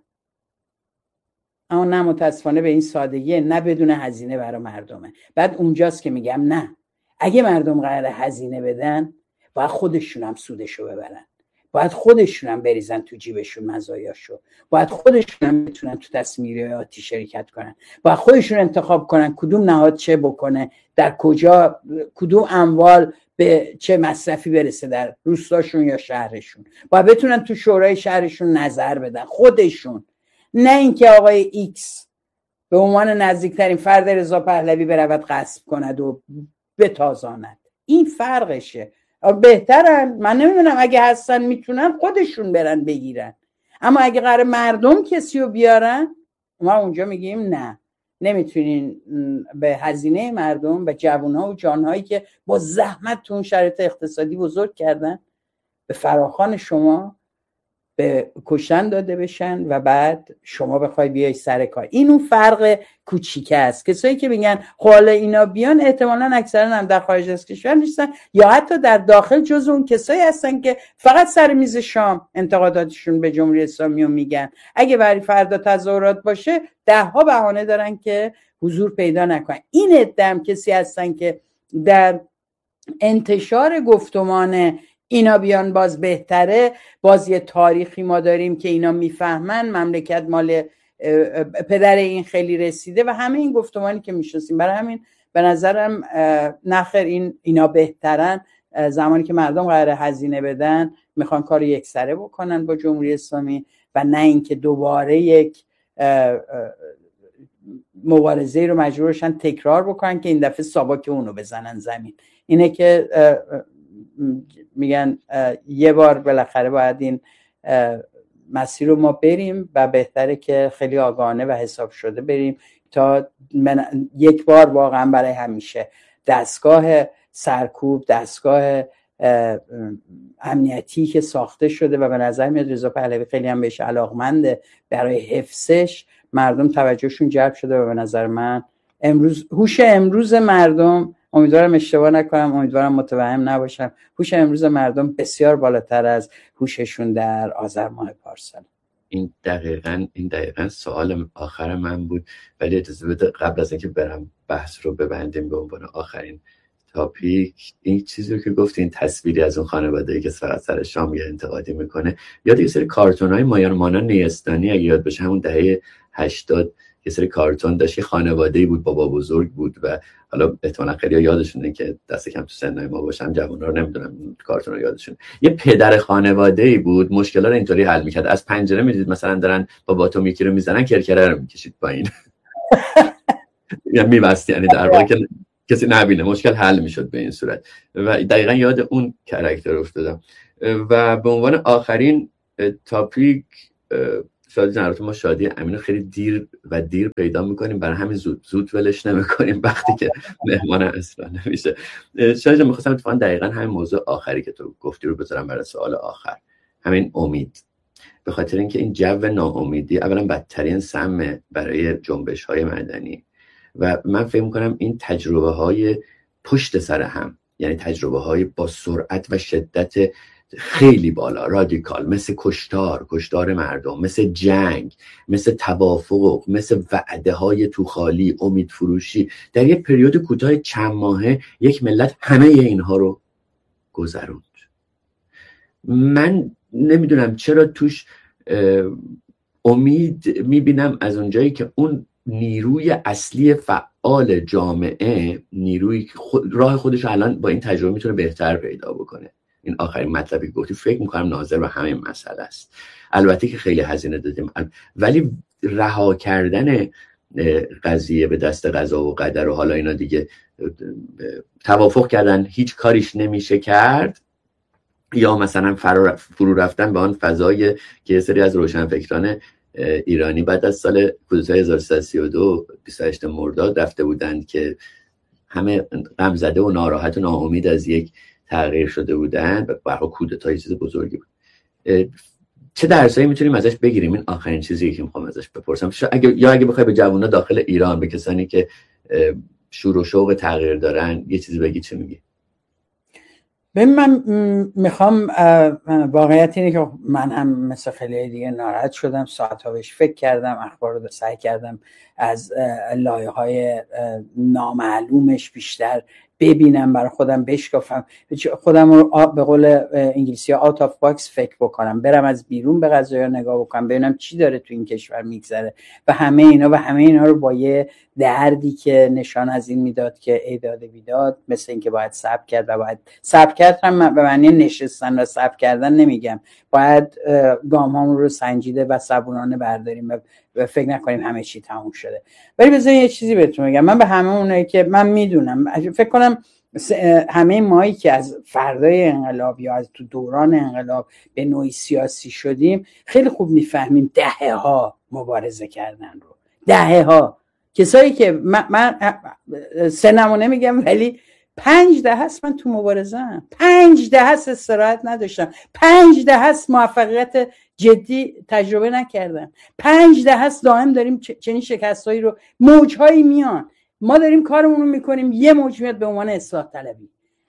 اما نه، متاسفانه به این سادگیه، نه بدون هزینه برای مردمه. بعد اونجاست که میگم نه، اگه مردم قراره هزینه بدن باید خودشون هم سودشو ببرن، باید خودشون هم بریزن تو جیبشون مزایاشو، باید خودشون هم بتونن تو تصمیماتی شرکت کنن، باید خودشون انتخاب کنن کدوم نهاد چه بکنه، در کجا کدوم اموال به چه مصرفی برسه در روستاشون یا شهرشون، باید بتونن تو شورای شهرشون نظر بدن خودشون. نه اینکه آقای ایکس به عنوان نزدیکترین فرد رضا پهلوی برود غصب کند و بتازاند. این فرقشه. بهترن، من نمیدونم، اگه هستن میتونن خودشون برن بگیرن، اما اگه قرار مردم کسی رو بیارن، ما اونجا میگیم نه، نمیتونین به هزینه مردم و جوانها و جانهایی که با زحمت تو اون شرایط اقتصادی بزرگ کردن به فراخوان شما به کشتن داده بشن و بعد شما بخوای بیای سر کار. این اون فرق کوچیکه است. کسایی که میگن حالا اینا بیان، احتمالاً اکثرا هم در خارج از کشور نیستن یا حتی در داخل جز اون کسایی هستن که فقط سر میز شام انتقاداتشون به جمهوری اسلامی رو میگن. اگه برای فردا تظاهرات باشه ده ها بهانه دارن که حضور پیدا نکنن. این عده کسی هستن که در انتشار گفتمان اینا بیان باز بهتره، باز یه تاریخی ما داریم که اینا میفهمن مملکت مال پدر این خیلی رسیده و همه این گفتمانی که میشناسیم. برای همین به نظرم نخیر این اینا بهترن. زمانی که مردم قراره هزینه بدن میخوان کار یکسره بکنن با جمهوری اسلامی و نه اینکه دوباره یک مبارزه رو مجبورشن تکرار بکنن که این دفعه ساواک اونو بزنن زمین. اینه که میگن یه بار بالاخره باید این مسیر رو ما بریم و بهتره که خیلی آگاهانه و حساب شده بریم تا یک بار واقعا برای همیشه دستگاه سرکوب، دستگاه امنیتی که ساخته شده و به نظر میاد رضا پهلوی خیلی هم بهش علاقمنده، برای حفظش مردم توجهشون جلب شده و به نظر من امروز هوش امروز مردم، امیدوارم اشتباه نکنم، امیدوارم متوهم نباشم، هوش امروز مردم بسیار بالاتر از هوششون در آذر ماه پارسال. این دقیقاً این دقیقاً سوال آخر من بود، ولی اجازه بده قبل از اینکه برم بحث رو ببندیم به عنوان آخرین تاپیک این چیزی رو که گفتی، این تصویری از اون خانواده‌ای که فقط سر شام یه انتقادی میکنه، یاد یه سری کارتون‌های مایارمانا نیستانی اگه یاد بشه، همون دهه هشتاد یه سری کارتون داشت، یه خانواده‌ای بود، بابا بزرگ بود و حالا احتمالاً خیلی‌ها یادشونه که دست کم تو سنای ما باشن، جوونا رو نمیدونم کارتون رو یادشون. یه پدر خانواده‌ای بود، مشکلات رو اینطوری حل می‌کرد، از پنجره می‌دید مثلا دارن بابا تو میکی رو میزنن، کرکره رو می‌کشید پایین یا می‌بست، یعنی در واقع که کسی نبینه، مشکل حل می‌شد به این صورت. و دقیقاً یاد اون کاراکتر افتادم. و به عنوان آخرین تاپیک، شادی جان، ما شادی امینو خیلی دیر و دیر پیدا میکنیم، برای همین زود زود ولش نمیکنیم وقتی که مهمان اصلا نمیشه. شادی جان، میخواستم اتفاقا دقیقا همین موضوع آخری که تو گفتی رو بذارم برای سوال آخر، همین امید. به خاطر اینکه این جو ناامیدی اولا بدترین سم برای جنبش های مدنی و من فکر میکنم این تجربه های پشت سر هم، یعنی تجربه های با سرعت و شدت خیلی بالا، رادیکال، مثل کشتار کشتار مردم، مثل جنگ، مثل توافق، مثل وعده های تو خالی، امید فروشی، در یک پریود کوتاه چند ماهه یک ملت همه اینها رو گذروند. من نمیدونم چرا توش امید میبینم از اونجایی که اون نیروی اصلی فعال جامعه، نیروی خود راه خودش الان با این تجربه میتونه بهتر پیدا بکنه. این آخرین مطلبی که گفتی فکر میکنم ناظر به همین مسئله است. البته که خیلی هزینه دادیم، ولی رها کردن قضیه به دست قضا و قدر و حالا اینا دیگه توافق کردن هیچ کاریش نمیشه کرد، یا مثلا فرو رفتن به آن فضای که سری از روشنفکران ایرانی بعد از سال کودتای هزار و سیصد و سی و دو بیست و هشتم مرداد رفته بودند که همه غم زده و ناراحت و ناامید از یک تغییر شده بودن و برای کودتای چیز بزرگی بود. چه درسایی میتونیم ازش بگیریم؟ این آخرین چیزی که میخوام ازش بپرسم. اگه یا اگه بخوای به جوونا داخل ایران، به کسانی که شور و شوق تغییر دارن، یه چیزی بگی، چه میگی؟ ببین، من میخوام واقعیت اینه که من هم مثل خیلی دیگه ناراحت شدم، ساعت‌ها بهش فکر کردم، اخبار رو سعی کردم از لایه‌های نامعلومش بیشتر ببینم، برای خودم بشکافم، خودم رو به قول انگلیسی ها out of box فکر بکنم، برم از بیرون به قضایا نگاه بکنم، ببینم چی داره تو این کشور میگذره و همه اینا و همه اینا رو با یه دردی که نشان از این میداد که ایداد بیداد، مثل این که باید صبر کرد و باید صبر کرد هم به معنی نشستن و صبر کردن نمیگم، باید گام هامون رو سنجیده و صبورانه برداریم و فکر نکنیم همه چی تموم شده. ولی بذارید یه چیزی بهتون بگم، من به همه اونایی که من میدونم، فکر کنم همه مایی که از فردای انقلاب یا از تو دوران انقلاب به نوعی سیاسی شدیم خیلی خوب میفهمیم دهه ها مبارزه کردن رو، دهه ها. کسایی که من, من سنمو نمیگم ولی پنج دهه است من تو مبارزه‌ام، پنج دهه است استراحت نداشتم، پنج دهه است موفقیت جدی تجربه نکردم، پنج دهه است دائم داریم چنین شکستایی رو، موجهایی میان، ما داریم کارمون رو میکنیم، یه موج میاد به عنوان اصلاح طلبی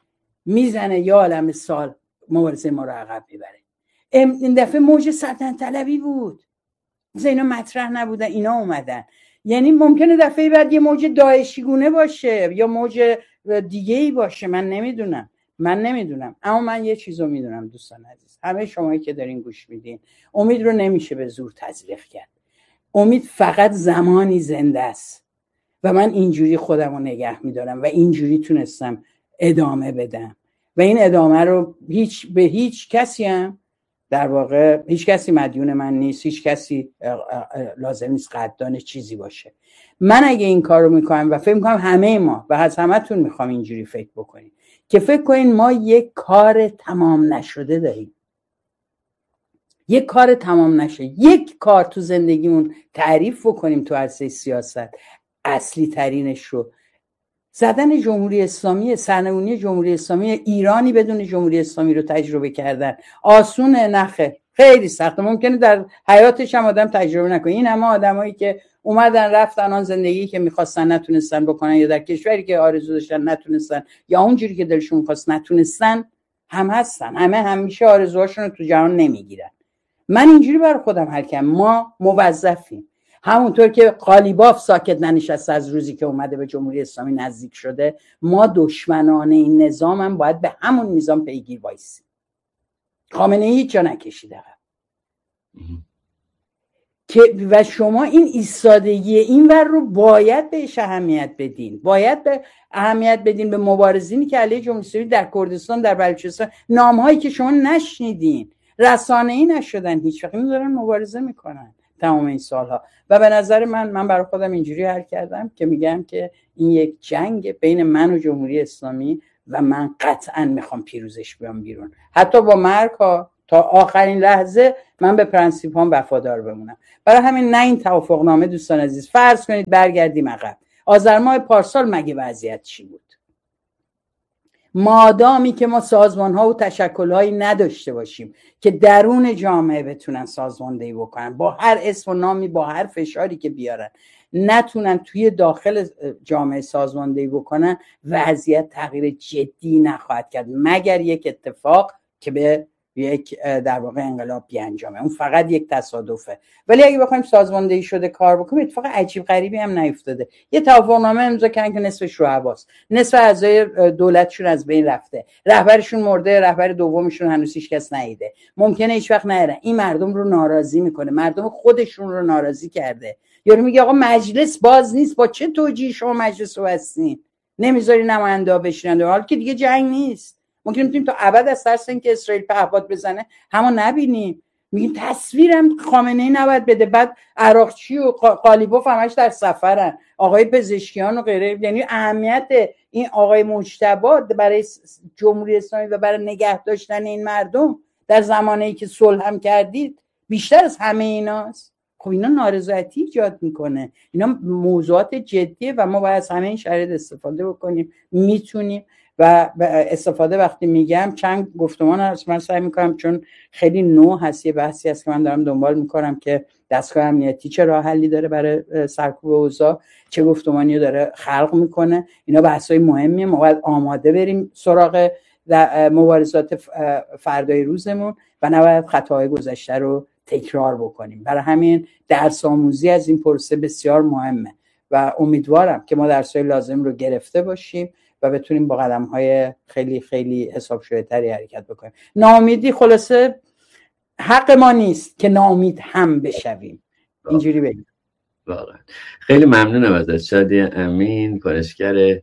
میزنه یا عالم سال مبارزه ما رو عقب میبره. این دفعه موج سلطنت طلبی بود، مثلا اینا مطرح نبودن، اینا اومدن. یعنی ممکنه دفعه بعد یه موج داعشی گونه باشه یا موج دیگه ای باشه، من نمیدونم من نمیدونم اما من یه چیزو میدونم دوستان عزیز، همه شمایی که دارین گوش میدین، امید رو نمیشه به زور تزریق کرد. امید فقط زمانی زنده است و من اینجوری خودم رو نگه میدارم و اینجوری تونستم ادامه بدم و این ادامه رو هیچ به هیچ کسی هم در واقع هیچ کسی مدیون من نیست، هیچ کسی لازم نیست قدردان چیزی باشه. من اگه این کار رو میکنم و فکر میکنم همه ما و از همتون میخوام اینجوری فکر بکنیم که فکر کنین ما یک کار تمام نشده داریم، یک کار تمام نشه، یک کار تو زندگیمون تعریف بکنیم تو عرصه سیاست، اصلی ترینش رو زدن جمهوری اسلامی، سرنگونی جمهوری اسلامی، ایرانی بدون جمهوری اسلامی رو تجربه کردن. آسونه؟ نخه، خیلی سخته، ممکنه در حیاتش هم آدم تجربه نکنه. این همه آدمایی که اومدن رفتن آن زندگی که میخواستن نتونستن بکنن، یا در کشوری که آرزو داشتن نتونستن، یا اونجوری که دلشون میخواست نتونستن، هم هستن. همه همیشه آرزوهاشون رو تو جهان نمیگیرن. من اینجوری برای خودم حل کردم، ما موظفیم همونطور که قالیباف ساکت ننشسته از روزی که اومده به جمهوری اسلامی نزدیک شده، ما دشمنان این نظام هم باید به همون نظام پیگیر وایسیم. خامنه‌ای هیچ جا نکشیده که و شما این ایستادگی این ور رو باید بهش اهمیت بدین، باید به اهمیت بدین به مبارزینی که علیه جمهوری اسلامی در کردستان، در بلوچستان، نامهایی که شما نشنیدین، رسانه‌ای نشدن، هیچ وقت این دارن مبارزه میکنن تمام این سالها. و به نظر من من برای خودم اینجوری حل کردم که میگم که این یک جنگ بین من و جمهوری اسلامی و من قطعا میخوام پیروزش بیام بیرون، حتی با مرگ ها، تا آخرین لحظه من به پرنسیپ هم وفادار بمونم. برای همین نه این توافقنامه دوستان عزیز، فرض کنید برگردیم عقب، آذر ماه پارسال مگه وضعیت چی بود؟ مادامی که ما سازمان ها و تشکل هایی نداشته باشیم که درون جامعه بتونن سازماندهی بکنن، با هر اسم و نامی، با هر فشاری که بیارن، نتونن توی داخل جامعه سازماندهی بکنن، وضعیت تغییر جدی نخواهد کرد مگر یک اتفاق که به یک در واقع انقلاب بیانجامه. اون فقط یک تصادفه. ولی اگه بخوایم سازماندهی شده کار بکنیم، اتفاق عجیب غریبی هم نیفتاده. یه توافقنامه امضا کردن که نصفش رو حواس، نصف اعضای دولتشون از بین رفته، رهبرشون مرده، رهبر دومشون هنوز هیچ کس ندیده، ممکنه هیچ وقت نره. این مردم رو ناراضی میکنه، مردم خودشون رو ناراضی کرده. یارو میگه آقا مجلس باز نیست، با چه توجیهی شما مجلس رو بستین؟ نمیذاری نماینده بشینن، حالا که دیگه جنگ نیست. ممکنه میتونیم تا ابد از ترس اینکه اسرائیل پهپاد بزنه همون نبینیم. میگیم تصویرم خامنه‌ای نباید بده. بعد عراقچی و قالیباف همش در سفرن، آقای پزشکیان و غیره. یعنی اهمیت این آقای مجتبی برای جمهوری اسلامی و برای نگه داشتن این مردم در زمانی که صلح هم کردید بیشتر از همه ایناست. خب اینا نارضایتی ایجاد میکنه، اینا موضوعات جدیه و ما باید از همه این شرایط استفاده بکنیم. میتونیم و استفاده وقتی میگم چند گفتمان هست، من سعی میکنم چون خیلی نو هست، یه بحثی هست که من دارم دنبال میکنم که دستگاه امنیتی چه راه حلی داره برای سرکوب اوضاع، چه گفتمانی داره خلق میکنه. اینا بحثای مهمیه، ما باید آماده بریم سراغ مبارزات فردای روزمون و نباید خطاهای گذشته رو تکرار بکنیم. برای همین درس آموزی از این پروسه بسیار مهمه و امیدوارم که ما درسای لازم رو گرفته باشیم و بتونیم با قدم‌های خیلی خیلی حساب شده‌تری حرکت بکنیم. ناامیدی خلاصه حق ما نیست که ناامید هم بشویم. اینجوری بگیم. واقعا خیلی ممنونم ازت شادی امین، کنشگر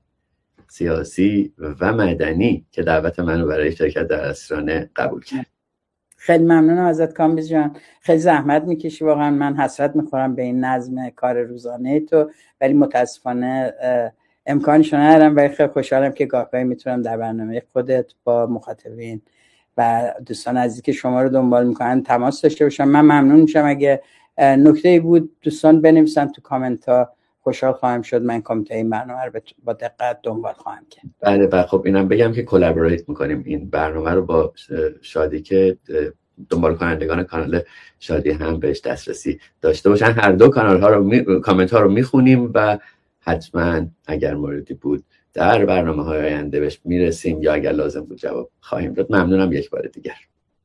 سیاسی و مدنی که دعوت منو برای شرکت در اسرانه قبول کرد. خیلی ممنونم ازت کامبیز جان، خیلی زحمت میکشی واقعا. من حسرت میخورم به این نظم کار روزانه تو، ولی متاسفانه امکانشو ندارم. ولی خیلی خوشحالم که گاهی میتونم در برنامه خودت با مخاطبین و دوستان عزیزی که شما رو دنبال میکنن تماس داشته باشم. من ممنون میشم اگه نکته‌ای بود دوستان بنویسن تو کامنت ها، خوشحال خواهم شد. من کامنت این برنامه رو با دقت دنبال خواهم کرد. بله بله. خب اینم بگم که کلابوریت میکنیم این برنامه رو با شادی که دنبال کنندگان کانال شادی هم بهش دسترسی داشته باشن. هر دو کانال ها رو می... کامنت ها رو میخونیم و حتما اگر موردی بود در برنامه های آینده بهش میرسیم یا اگر لازم بود جواب خواهیم داد. ممنونم یک بار دیگر.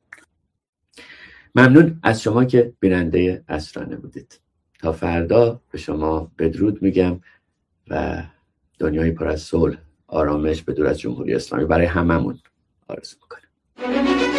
ممنون از شما که بیننده اسرانه بودید. تا فردا به شما بدرود میگم و دنیای پر از صلح، آرامش، بدور از جمهوری اسلامی برای هممون آرزو میکنم.